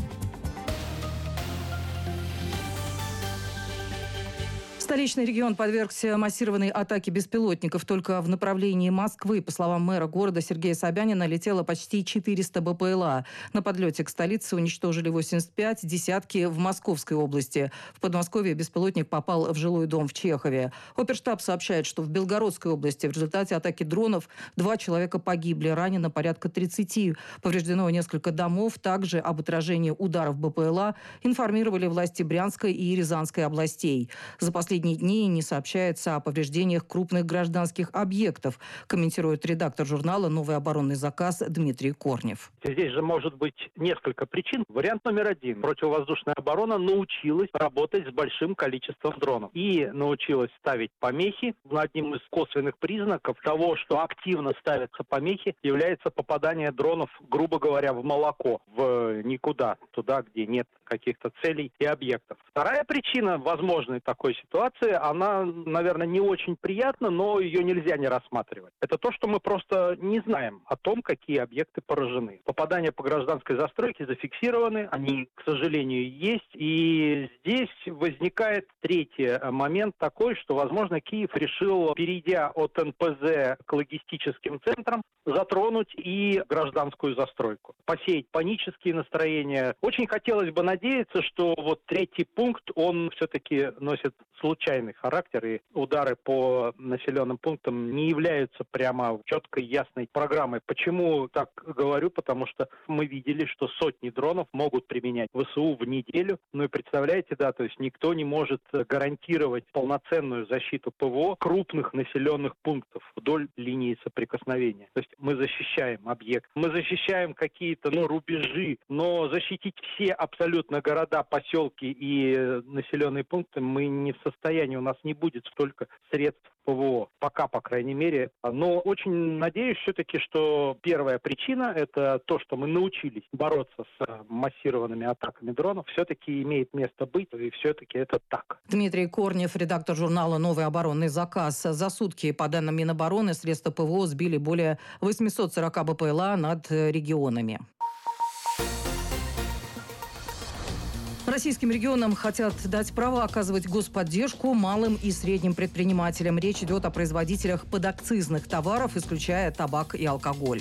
Столичный регион подвергся массированной атаке беспилотников. Только в направлении Москвы, по словам мэра города Сергея Собянина, летело почти 400 БПЛА. На подлете к столице уничтожили 85, десятки в Московской области. В Подмосковье беспилотник попал в жилой дом в Чехове. Оперштаб сообщает, что в Белгородской области в результате атаки дронов 2 человека погибли, ранено порядка 30. Повреждено несколько домов. Также об отражении ударов БПЛА информировали власти Брянской и Рязанской областей. За последние дни не сообщается о повреждениях крупных гражданских объектов, комментирует редактор журнала «Новый оборонный заказ» Дмитрий Корнев. Здесь же может быть несколько причин. Вариант номер 1. Противовоздушная оборона научилась работать с большим количеством дронов. И научилась ставить помехи. Одним из косвенных признаков того, что активно ставятся помехи, является попадание дронов, грубо говоря, в молоко, в никуда, туда, где нет каких-то целей и объектов. Вторая причина возможной такой ситуации, она, наверное, не очень приятна, но ее нельзя не рассматривать. Это то, что мы просто не знаем о том, какие объекты поражены. Попадания по гражданской застройке зафиксированы, они, к сожалению, есть. И здесь возникает третий момент такой, что, возможно, Киев решил, перейдя от НПЗ к логистическим центрам, затронуть и гражданскую застройку, посеять панические настроения. Очень хотелось бы надеяться, что вот третий пункт, он все-таки носит случайность чрезвычайный характер, и удары по населенным пунктам не являются прямо четкой, ясной программой. Почему так говорю? Потому что мы видели, что сотни дронов могут применять ВСУ в неделю. Ну и представляете, да, то есть никто не может гарантировать полноценную защиту ПВО крупных населенных пунктов вдоль линии соприкосновения. То есть мы защищаем объект, мы защищаем какие-то рубежи, но защитить все абсолютно города, поселки и населенные пункты мы не в состоянии, у нас не будет столько средств ПВО, пока, по крайней мере. Но очень надеюсь все-таки, что первая причина – это то, что мы научились бороться с массированными атаками дронов, все-таки имеет место быть, и все-таки это так. Дмитрий Корнев, редактор журнала «Новый оборонный заказ». За сутки, по данным Минобороны, средства ПВО сбили более 840 БПЛА над регионами. Российским регионам хотят дать право оказывать господдержку малым и средним предпринимателям. Речь идет о производителях подакцизных товаров, исключая табак и алкоголь.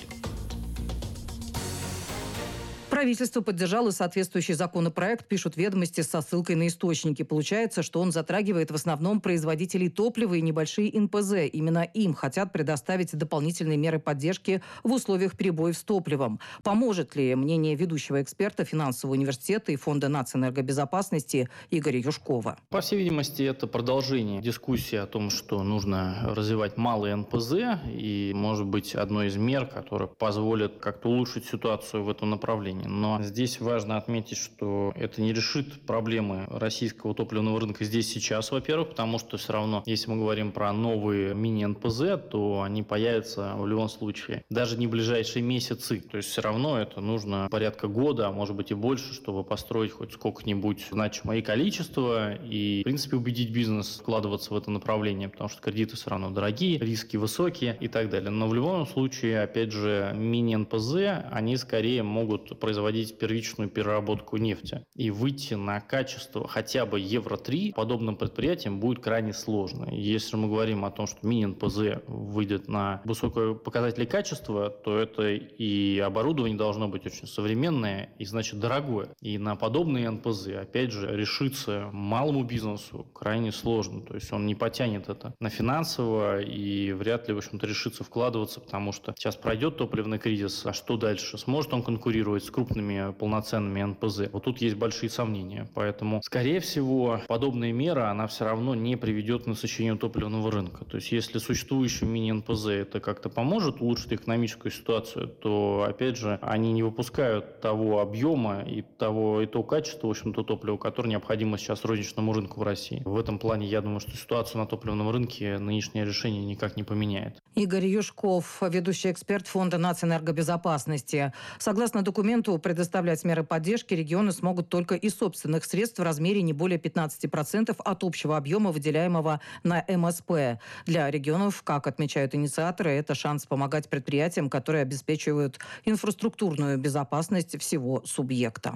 Правительство поддержало соответствующий законопроект, пишут «Ведомости» со ссылкой на источники. Получается, что он затрагивает в основном производителей топлива и небольшие НПЗ. Именно им хотят предоставить дополнительные меры поддержки в условиях перебоев с топливом. Поможет ли мнение ведущего эксперта финансового университета и Фонда нацэнергобезопасности Игоря Юшкова? По всей видимости, это продолжение дискуссии о том, что нужно развивать малые НПЗ. И, может быть, одной из мер, которая позволит как-то улучшить ситуацию в этом направлении. Но здесь важно отметить, что это не решит проблемы российского топливного рынка здесь сейчас, во-первых, потому что все равно, если мы говорим про новые мини-НПЗ, то они появятся в любом случае даже не в ближайшие месяцы. То есть все равно это нужно порядка года, а может быть и больше, чтобы построить хоть сколько-нибудь значимое количество и, в принципе, убедить бизнес вкладываться в это направление, потому что кредиты все равно дорогие, риски высокие и так далее. Но в любом случае, опять же, мини-НПЗ, они скорее могут производить первичную переработку нефти. И выйти на качество хотя бы Евро-3 подобным предприятиям будет крайне сложно. Если мы говорим о том, что мини-НПЗ выйдет на высокие показатели качества, то это и оборудование должно быть очень современное и, значит, дорогое. И на подобные НПЗ, опять же, решиться малому бизнесу крайне сложно. То есть он не потянет это на финансово и вряд ли, в общем-то, решится вкладываться, потому что сейчас пройдет топливный кризис, а что дальше? Сможет он конкурировать с крупными полноценными НПЗ? Вот тут есть большие сомнения. Поэтому, скорее всего, подобная мера, она все равно не приведет к насыщению топливного рынка. То есть, если существующим мини-НПЗ это как-то поможет улучшить экономическую ситуацию, то, опять же, они не выпускают того объема и того качества, в общем-то, топлива, которое необходимо сейчас розничному рынку в России. В этом плане, я думаю, что ситуацию на топливном рынке нынешнее решение никак не поменяет. Игорь Юшков, ведущий эксперт Фонда нацэнергобезопасности. Согласно документу, предоставлять меры поддержки регионы смогут только из собственных средств в размере не более 15% от общего объема, выделяемого на МСП. Для регионов, как отмечают инициаторы, это шанс помогать предприятиям, которые обеспечивают инфраструктурную безопасность всего субъекта.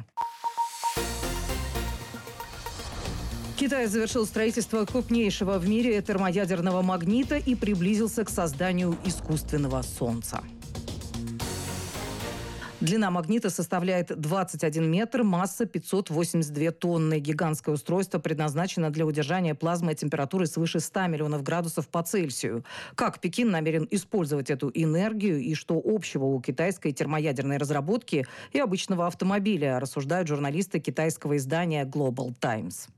Китай завершил строительство крупнейшего в мире термоядерного магнита и приблизился к созданию искусственного солнца. Длина магнита составляет 21 метр, масса 582 тонны. Гигантское устройство предназначено для удержания плазмы температуры свыше 100 миллионов градусов по Цельсию. Как Пекин намерен использовать эту энергию и что общего у китайской термоядерной разработки и обычного автомобиля, рассуждают журналисты китайского издания Global Times.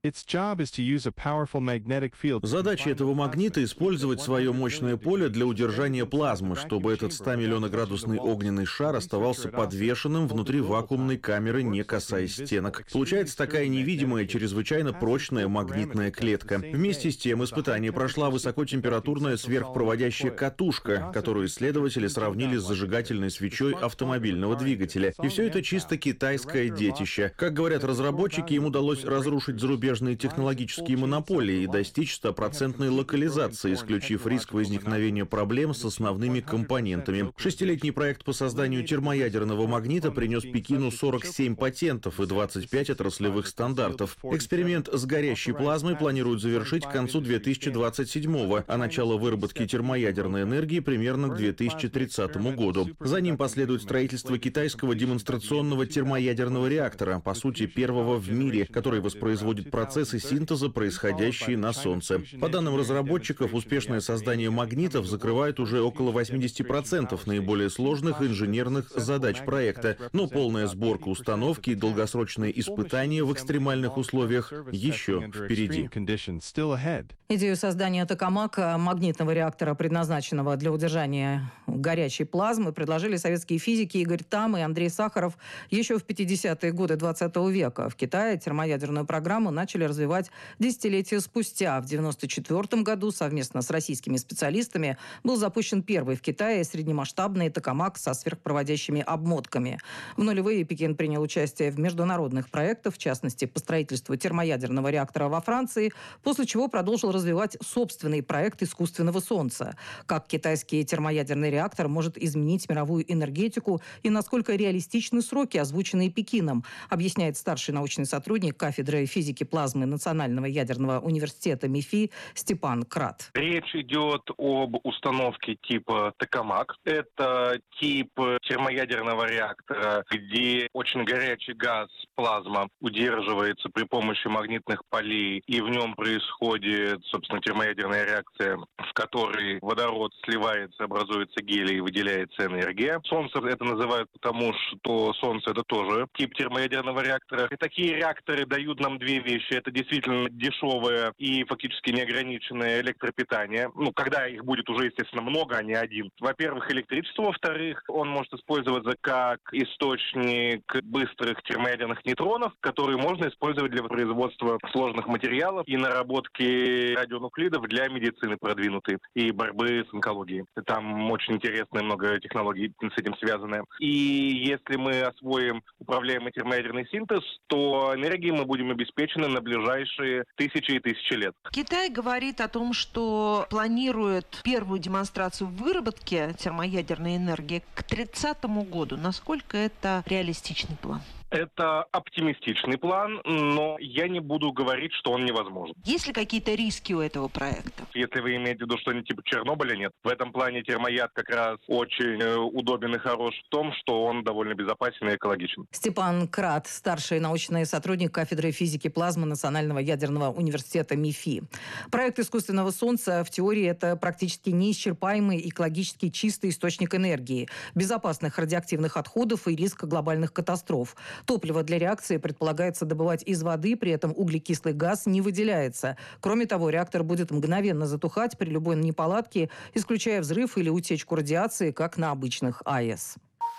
Задача этого магнита — использовать свое мощное поле для удержания плазмы, чтобы этот 100-миллионоградусный огненный шар оставался подвешенным внутри вакуумной камеры, не касаясь стенок. Получается такая невидимая, чрезвычайно прочная магнитная клетка. Вместе с тем, испытание прошла высокотемпературная сверхпроводящая катушка, которую исследователи сравнили с зажигательной свечой автомобильного двигателя. И все это чисто китайское детище. Как говорят разработчики, им удалось разрушить зарубежные технологические монополии и достичь 100% локализации, исключив риск возникновения проблем с основными компонентами. 6-летний проект по созданию термоядерного этого магнита принес Пекину 47 патентов и 25 отраслевых стандартов. Эксперимент с горящей плазмой планируют завершить к концу 2027-го, а начало выработки термоядерной энергии примерно к 2030 году. За ним последует строительство китайского демонстрационного термоядерного реактора, по сути, первого в мире, который воспроизводит процессы синтеза, происходящие на Солнце. По данным разработчиков, успешное создание магнитов закрывает уже около 80% наиболее сложных инженерных задач проекта, но полная сборка установки и долгосрочные испытания в экстремальных условиях еще впереди. Идею создания токамака, магнитного реактора, предназначенного для удержания горячей плазмы, предложили советские физики Игорь Там и Андрей Сахаров еще в 50-е годы 20 века. В Китае термоядерную программу начали развивать десятилетия спустя. В 1994 году совместно с российскими специалистами был запущен первый в Китае среднемасштабный токамак со сверхпроводящими обмотками. В нулевые Пекин принял участие в международных проектах, в частности, по строительству термоядерного реактора во Франции, после чего продолжил развивать собственный проект искусственного солнца. Как китайский термоядерный реактор может изменить мировую энергетику и насколько реалистичны сроки, озвученные Пекином, объясняет старший научный сотрудник кафедры физики плазмы Национального ядерного университета МИФИ Степан Крат. Речь идет об установке типа токамак. Это тип термоядерного реактора, где очень горячий газ, плазма, удерживается при помощи магнитных полей, и в нем происходит, собственно, термоядерная реакция, в которой водород сливается, образуется гелий и выделяется энергия. Солнце это называют потому, что Солнце это тоже тип термоядерного реактора. И такие реакторы дают нам две вещи. Это действительно дешевое и фактически неограниченное электропитание. Когда их будет уже, естественно, много, а не один. Во-первых, электричество. Во-вторых, он может использоваться как источник быстрых термоядерных нейтронов, которые можно использовать для производства сложных материалов и наработки радионуклидов для медицины продвинутой и борьбы с онкологией. Там очень интересно много технологий с этим связаны. И если мы освоим управляемый термоядерный синтез, то энергией мы будем обеспечены на ближайшие тысячи и тысячи лет. Китай говорит о том, что планирует первую демонстрацию выработки термоядерной энергии к 30 году. Насколько это реалистичный план? Это оптимистичный план, но я не буду говорить, что он невозможен. Есть ли какие-то риски у этого проекта? Если вы имеете в виду что-нибудь типа Чернобыля, нет. В этом плане термояд как раз очень удобен и хорош в том, что он довольно безопасен и экологичен. Степан Крат, старший научный сотрудник кафедры физики плазмы Национального ядерного университета МИФИ. Проект искусственного солнца в теории это практически неисчерпаемый экологически чистый источник энергии, безопасных радиоактивных отходов и риска глобальных катастроф. Топливо для реакции предполагается добывать из воды, при этом углекислый газ не выделяется. Кроме того, реактор будет мгновенно затухать при любой неполадке, исключая взрыв или утечку радиации, как на обычных АЭС.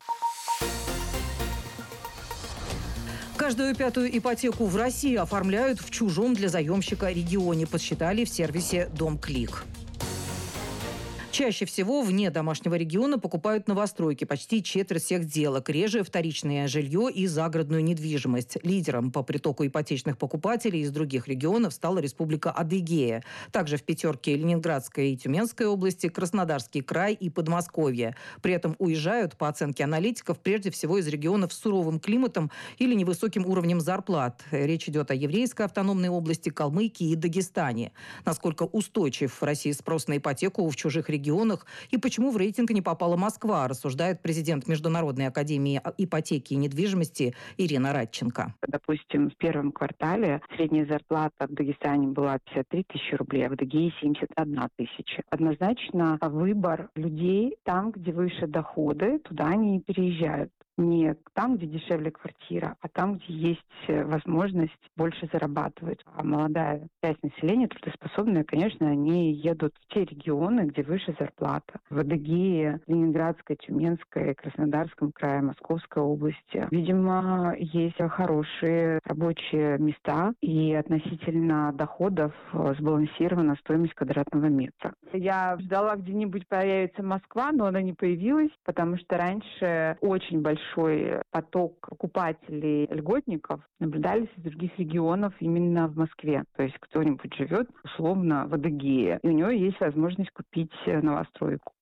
Каждую пятую ипотеку в России оформляют в чужом для заемщика регионе, подсчитали в сервисе «Дом-клик». Чаще всего вне домашнего региона покупают новостройки, почти четверть всех сделок, реже вторичное жилье и загородную недвижимость. Лидером по притоку ипотечных покупателей из других регионов стала Республика Адыгея. Также в пятерке Ленинградская и Тюменская области, Краснодарский край и Подмосковье. При этом уезжают, по оценке аналитиков, прежде всего из регионов с суровым климатом или невысоким уровнем зарплат. Речь идет о Еврейской автономной области, Калмыкии и Дагестане. Насколько устойчив в России спрос на ипотеку в чужих регионах и почему в рейтинг не попала Москва, рассуждает президент Международной академии ипотеки и недвижимости Ирина Радченко. Допустим, в первом квартале средняя зарплата в Дагестане была 53 тысячи рублей, а в Адыгее 71 тысяча. Однозначно выбор людей там, где выше доходы, туда они и переезжают. Не там, где дешевле квартира, а там, где есть возможность больше зарабатывать. А молодая часть населения, трудоспособная, конечно, они едут в те регионы, где выше зарплата. В Адыгее, Ленинградской, Тюменской, Краснодарском крае, Московской области. Видимо, есть хорошие рабочие места и относительно доходов сбалансирована стоимость квадратного метра. Я ждала, где-нибудь появится Москва, но она не появилась, потому что раньше очень большой поток покупателей льготников наблюдались из других регионов именно в Москве. То есть кто-нибудь живет условно в Адыгее, и у него есть возможность купить новостройку.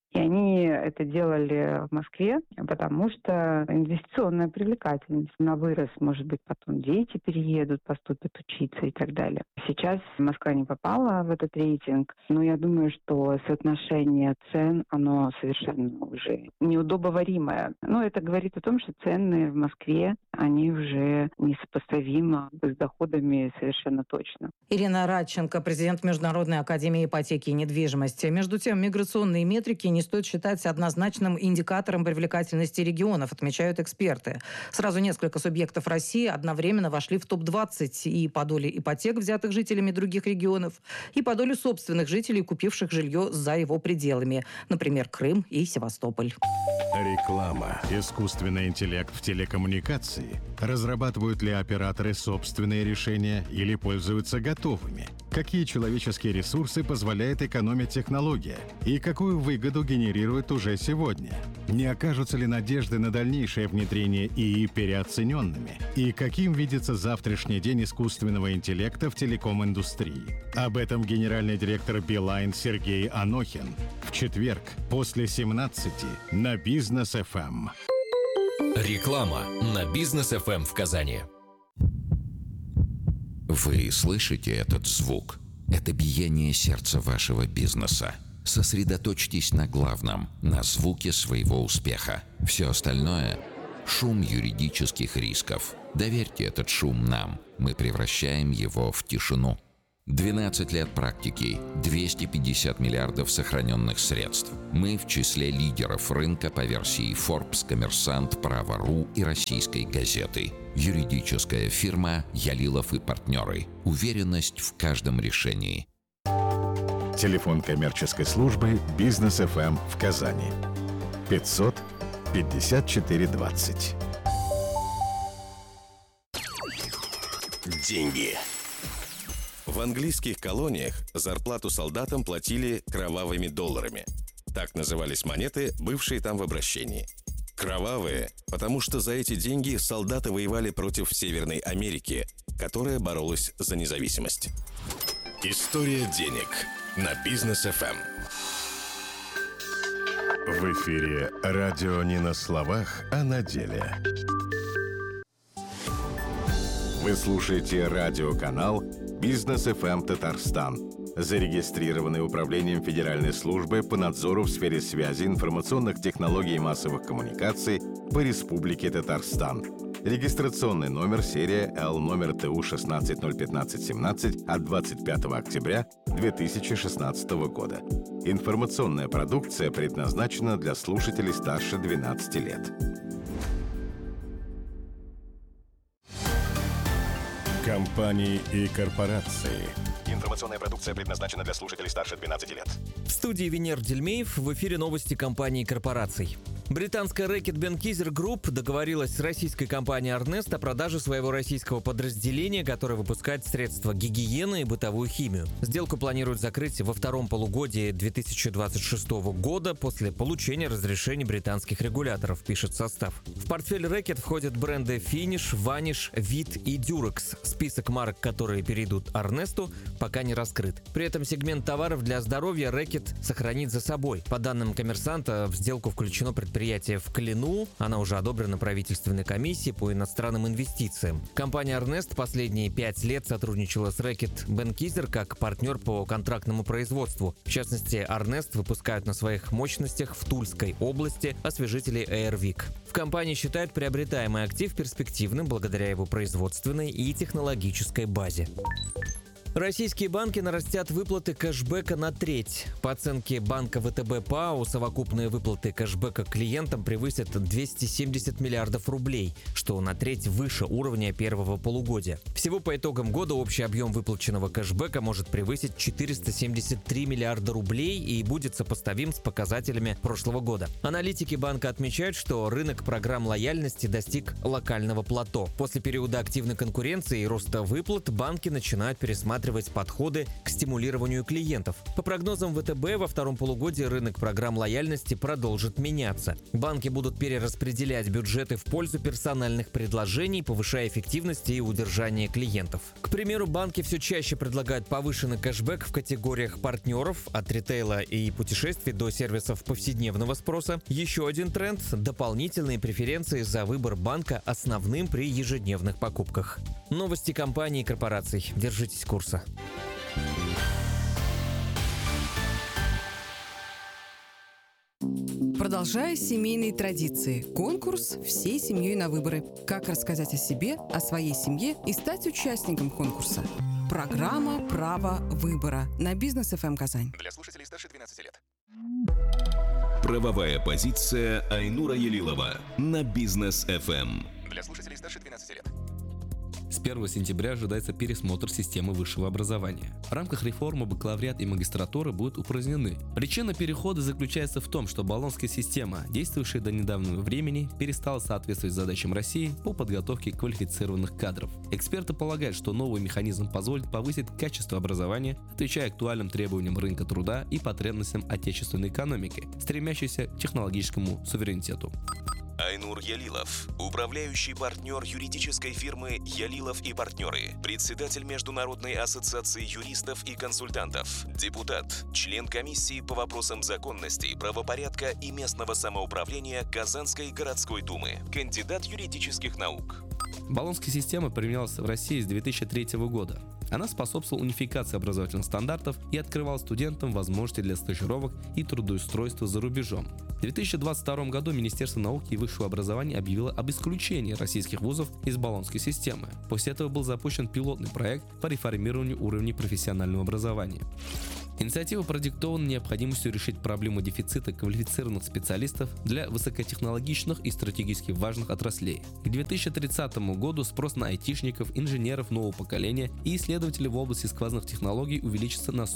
И они это делали в Москве, потому что инвестиционная привлекательность. На вырос, может быть, потом дети переедут, поступят учиться и так далее. Сейчас Москва не попала в этот рейтинг, но я думаю, что соотношение цен, оно совершенно уже неудобоваримое. Но это говорит о том, что цены в Москве, они уже несопоставимы с доходами совершенно точно. Ирина Радченко, президент Международной академии ипотеки и недвижимости. Между тем, миграционные метрики не стоит считать однозначным индикатором привлекательности регионов, отмечают эксперты. Сразу несколько субъектов России одновременно вошли в топ-20 и по доле ипотек, взятых жителями других регионов, и по доле собственных жителей, купивших жилье за его пределами. Например, Крым и Севастополь. Реклама. Искусственный интеллект в телекоммуникации. Разрабатывают ли операторы собственные решения или пользуются готовыми? Какие человеческие ресурсы позволяет экономить технология? И какую выгоду генерирует уже сегодня? Не окажутся ли надежды на дальнейшее внедрение ИИ переоцененными? И каким видится завтрашний день искусственного интеллекта в телеком-индустрии? Об этом генеральный директор Билайн Сергей Анохин в четверг после 17 на Бизнес ФМ. Реклама на Бизнес ФМ в Казани. Вы слышите этот звук? Это биение сердца вашего бизнеса. Сосредоточьтесь на главном, на звуке своего успеха. Все остальное – шум юридических рисков. Доверьте этот шум нам. Мы превращаем его в тишину. 12 лет практики, 250 миллиардов сохраненных средств. Мы в числе лидеров рынка по версии Forbes, Коммерсант, Право.ру и Российской газеты. Юридическая фирма «Ялилов и партнеры». Уверенность в каждом решении. Телефон коммерческой службы Бизнес ФМ в Казани. 500 54 20. Деньги. В английских колониях зарплату солдатам платили кровавыми долларами. Так назывались монеты, бывшие там в обращении. Кровавые, потому что за эти деньги солдаты воевали против Северной Америки, которая боролась за независимость. История денег на Бизнес ФМ. В эфире радио не на словах, а на деле. Вы слушаете радиоканал Бизнес ФМ Татарстан, зарегистрированный Управлением Федеральной службы по надзору в сфере связи, информационных технологий и массовых коммуникаций по Республике Татарстан. Регистрационный номер серия Л номер ТУ 16-015-17 от 25 октября 2016 года. Информационная продукция предназначена для слушателей старше 12 лет. Компании и корпорации. Информационная продукция предназначена для слушателей старше 12 лет. В студии Венер Дельмеев, в эфире новости компаний и корпораций. Британская Reckitt Benckiser Group договорилась с российской компанией Arnest о продаже своего российского подразделения, которое выпускает средства гигиены и бытовую химию. Сделку планируют закрыть во втором полугодии 2026 года после получения разрешений британских регуляторов, пишет состав. В портфель Reckitt входят бренды Finish, Vanish, Veet и Durex. Список марок, которые перейдут Arnest'у, пока не раскрыт. При этом сегмент товаров для здоровья Reckitt сохранит за собой. По данным Коммерсанта, в сделку включено предприятие в Клину. Она уже одобрена правительственной комиссией по иностранным инвестициям. Компания Arnest последние 5 лет сотрудничала с Reckitt Benckiser как партнер по контрактному производству. В частности, Arnest выпускают на своих мощностях в Тульской области освежители Airwick. В компании считают приобретаемый актив перспективным благодаря его производственной и технологической базе. Российские банки нарастят выплаты кэшбэка на треть. По оценке банка ВТБ ПАО, совокупные выплаты кэшбэка клиентам превысят 270 миллиардов рублей, что на треть выше уровня первого полугодия. Всего по итогам года общий объем выплаченного кэшбэка может превысить 473 миллиарда рублей и будет сопоставим с показателями прошлого года. Аналитики банка отмечают, что рынок программ лояльности достиг локального плато. После периода активной конкуренции и роста выплат банки начинают пересматривать пересматривать подходы к стимулированию клиентов. По прогнозам ВТБ, во втором полугодии рынок программ лояльности продолжит меняться. Банки будут перераспределять бюджеты в пользу персональных предложений, повышая эффективность и удержание клиентов. К примеру, банки все чаще предлагают повышенный кэшбэк в категориях партнеров, от ритейла и путешествий до сервисов повседневного спроса. Еще один тренд – дополнительные преференции за выбор банка основным при ежедневных покупках. Новости компаний и корпораций. Держитесь курса. Продолжая семейные традиции. Конкурс «Всей семьей на выборы». Как рассказать о себе, о своей семье и стать участником конкурса. Программа «Право выбора» на Бизнес ФМ Казань. Для слушателей старше 12 лет. Правовая позиция Айнура Елилова на Бизнес ФМ. Для слушателей старше 12 лет. С 1 сентября ожидается пересмотр системы высшего образования. В рамках реформы бакалавриат и магистратура будут упразднены. Причина перехода заключается в том, что болонская система, действующая до недавнего времени, перестала соответствовать задачам России по подготовке квалифицированных кадров. Эксперты полагают, что новый механизм позволит повысить качество образования, отвечая актуальным требованиям рынка труда и потребностям отечественной экономики, стремящейся к технологическому суверенитету. Айнур Ялилов, управляющий партнер юридической фирмы «Ялилов и партнеры», председатель Международной ассоциации юристов и консультантов, депутат, член комиссии по вопросам законности, правопорядка и местного самоуправления Казанской городской думы, кандидат юридических наук. Болонская система применялась в России с 2003 года. Она способствовала унификации образовательных стандартов и открывала студентам возможности для стажировок и трудоустройства за рубежом. В 2022 году Министерство науки и высшего образования объявило об исключении российских вузов из Болонской системы. После этого был запущен пилотный проект по реформированию уровней профессионального образования. Инициатива продиктована необходимостью решить проблему дефицита квалифицированных специалистов для высокотехнологичных и стратегически важных отраслей. К 2030 году спрос на айтишников, инженеров нового поколения и исследователей в области сквозных технологий увеличится на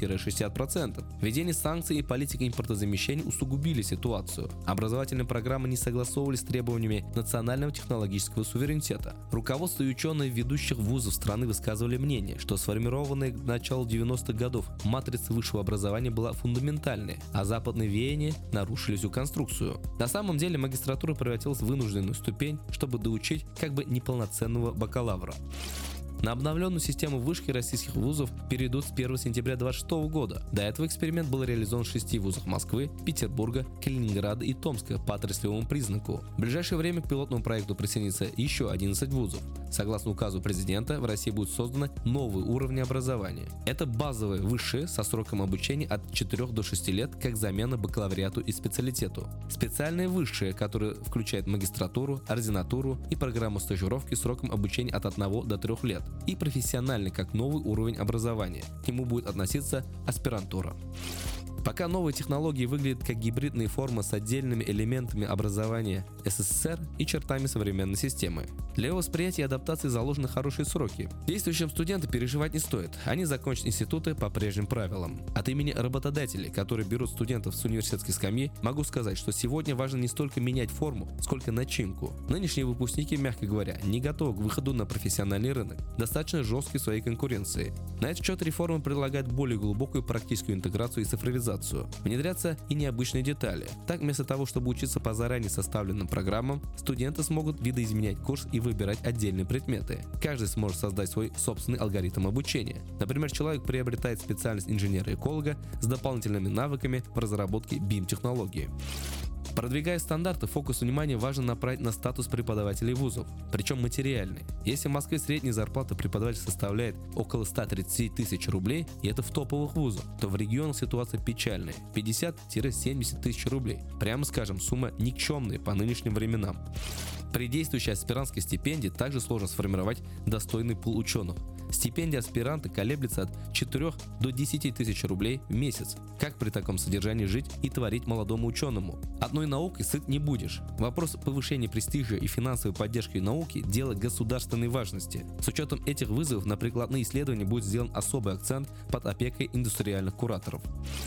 40-60%. Введение санкций и политика импортозамещения усугубили ситуацию. Образовательные программы не согласовывались с требованиями национального технологического суверенитета. Руководство и ученые ведущих вузов страны высказывали мнение, что сформированная к началу 90-х годов матрица высшего образования была фундаментальной, а западные веяния нарушили всю конструкцию. На самом деле магистратура превратилась в вынужденную ступень, чтобы доучить как бы неполноценного бакалавра. На обновленную систему вышки российских вузов перейдут с 1 сентября 2026 года. До этого эксперимент был реализован в 6 вузах Москвы, Петербурга, Калининграда и Томска по отраслевому признаку. В ближайшее время к пилотному проекту присоединится еще 11 вузов. Согласно указу президента, в России будут созданы новые уровни образования. Это базовые высшие со сроком обучения от 4 до 6 лет как замена бакалавриату и специалитету. Специальные высшие, которые включают магистратуру, ординатуру и программу стажировки сроком обучения от 1 до 3 лет. И профессиональный как новый уровень образования. К нему будет относиться аспирантура. Пока новые технологии выглядят как гибридные формы с отдельными элементами образования СССР и чертами современной системы. Для его восприятия и адаптации заложены хорошие сроки. Действующим студентам переживать не стоит, они закончат институты по прежним правилам. От имени работодателей, которые берут студентов с университетской скамьи, могу сказать, что сегодня важно не столько менять форму, сколько начинку. Нынешние выпускники, мягко говоря, не готовы к выходу на профессиональный рынок, достаточно жесткий в своей конкуренции. На этот счет реформа предлагает более глубокую практическую интеграцию и цифровизацию. Внедрятся и необычные детали. Так, вместо того, чтобы учиться по заранее составленным программам, студенты смогут видоизменять курс и выбирать отдельные предметы. Каждый сможет создать свой собственный алгоритм обучения. Например, человек приобретает специальность инженера-эколога с дополнительными навыками в разработке BIM-технологии. Продвигая стандарты, фокус внимания важно направить на статус преподавателей вузов, причем материальный. Если в Москве средняя зарплата преподавателя составляет около 130 тысяч рублей, и это в топовых вузах, то в регионах ситуация печальная – 50-70 тысяч рублей. Прямо скажем, сумма никчемная по нынешним временам. При действующей аспирантской стипендии также сложно сформировать достойный пул ученых. Стипендия аспиранта колеблется от 4 до 10 тысяч рублей в месяц. Как при таком содержании жить и творить молодому ученому? Одной наукой сыт не будешь. Вопрос повышения престижа и финансовой поддержки науки – дело государственной важности. С учетом этих вызовов на прикладные исследования будет сделан особый акцент под опекой индустриальных кураторов.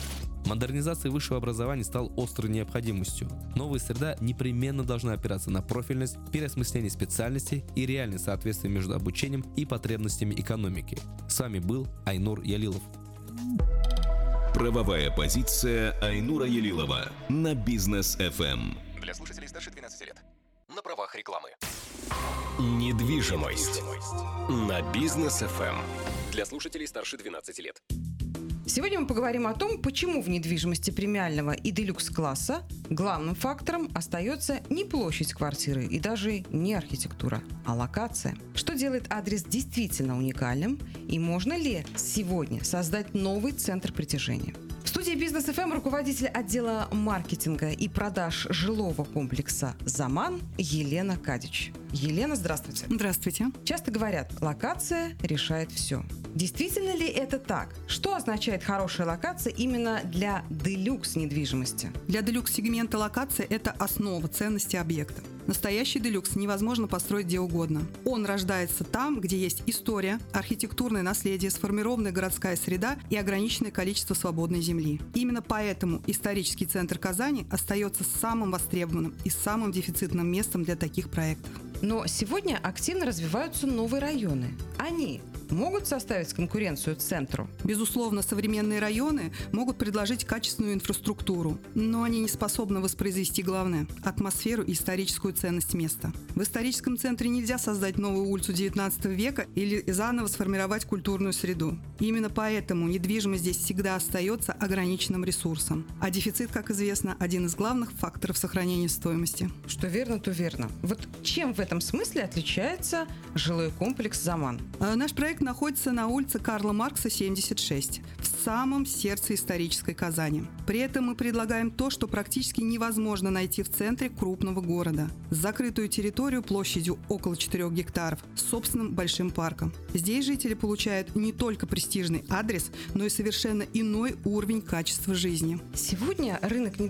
Модернизация высшего образования стала острой необходимостью. Новая среда непременно должна опираться на профильность, переосмысление специальностей и реальное соответствие между обучением и потребностями экономики. С вами был Айнур Ялилов. Правовая позиция Айнура Ялилова на Бизнес ФМ. Для слушателей старше 12 лет. На правах рекламы. Недвижимость на Бизнес ФМ. Для слушателей старше 12 лет. Сегодня мы поговорим о том, почему в недвижимости премиального и делюкс-класса главным фактором остается не площадь квартиры и даже не архитектура, а локация. Что делает адрес действительно уникальным и можно ли сегодня создать новый центр притяжения? В студии Бизнес ФМ руководитель отдела маркетинга и продаж жилого комплекса «Заман» Елена Кадич. Елена, здравствуйте. Здравствуйте. Часто говорят, локация решает все. Действительно ли это так? Что означает хорошая локация именно для делюкс недвижимости? Для делюкс-сегмента локация – это основа ценности объекта. Настоящий делюкс невозможно построить где угодно. Он рождается там, где есть история, архитектурное наследие, сформированная городская среда и ограниченное количество свободной земли. Именно поэтому исторический центр Казани остается самым востребованным и самым дефицитным местом для таких проектов. Но сегодня активно развиваются новые районы. Они могут составить конкуренцию центру? Безусловно, современные районы могут предложить качественную инфраструктуру, но они не способны воспроизвести главное – атмосферу и историческую ценность места. В историческом центре нельзя создать новую улицу XIX века или заново сформировать культурную среду. Именно поэтому недвижимость здесь всегда остается ограниченным ресурсом. А дефицит, как известно, один из главных факторов сохранения стоимости. Что верно, то верно. Вот чем в этом смысле отличается жилой комплекс «Заман»? Наш проект находится на улице Карла Маркса, 76, в самом сердце исторической Казани. При этом мы предлагаем то, что практически невозможно найти в центре крупного города. Закрытую территорию площадью около 4 гектаров с собственным большим парком. Здесь жители получают не только престижный адрес, но и совершенно иной уровень качества жизни. Сегодня рынок недвижимости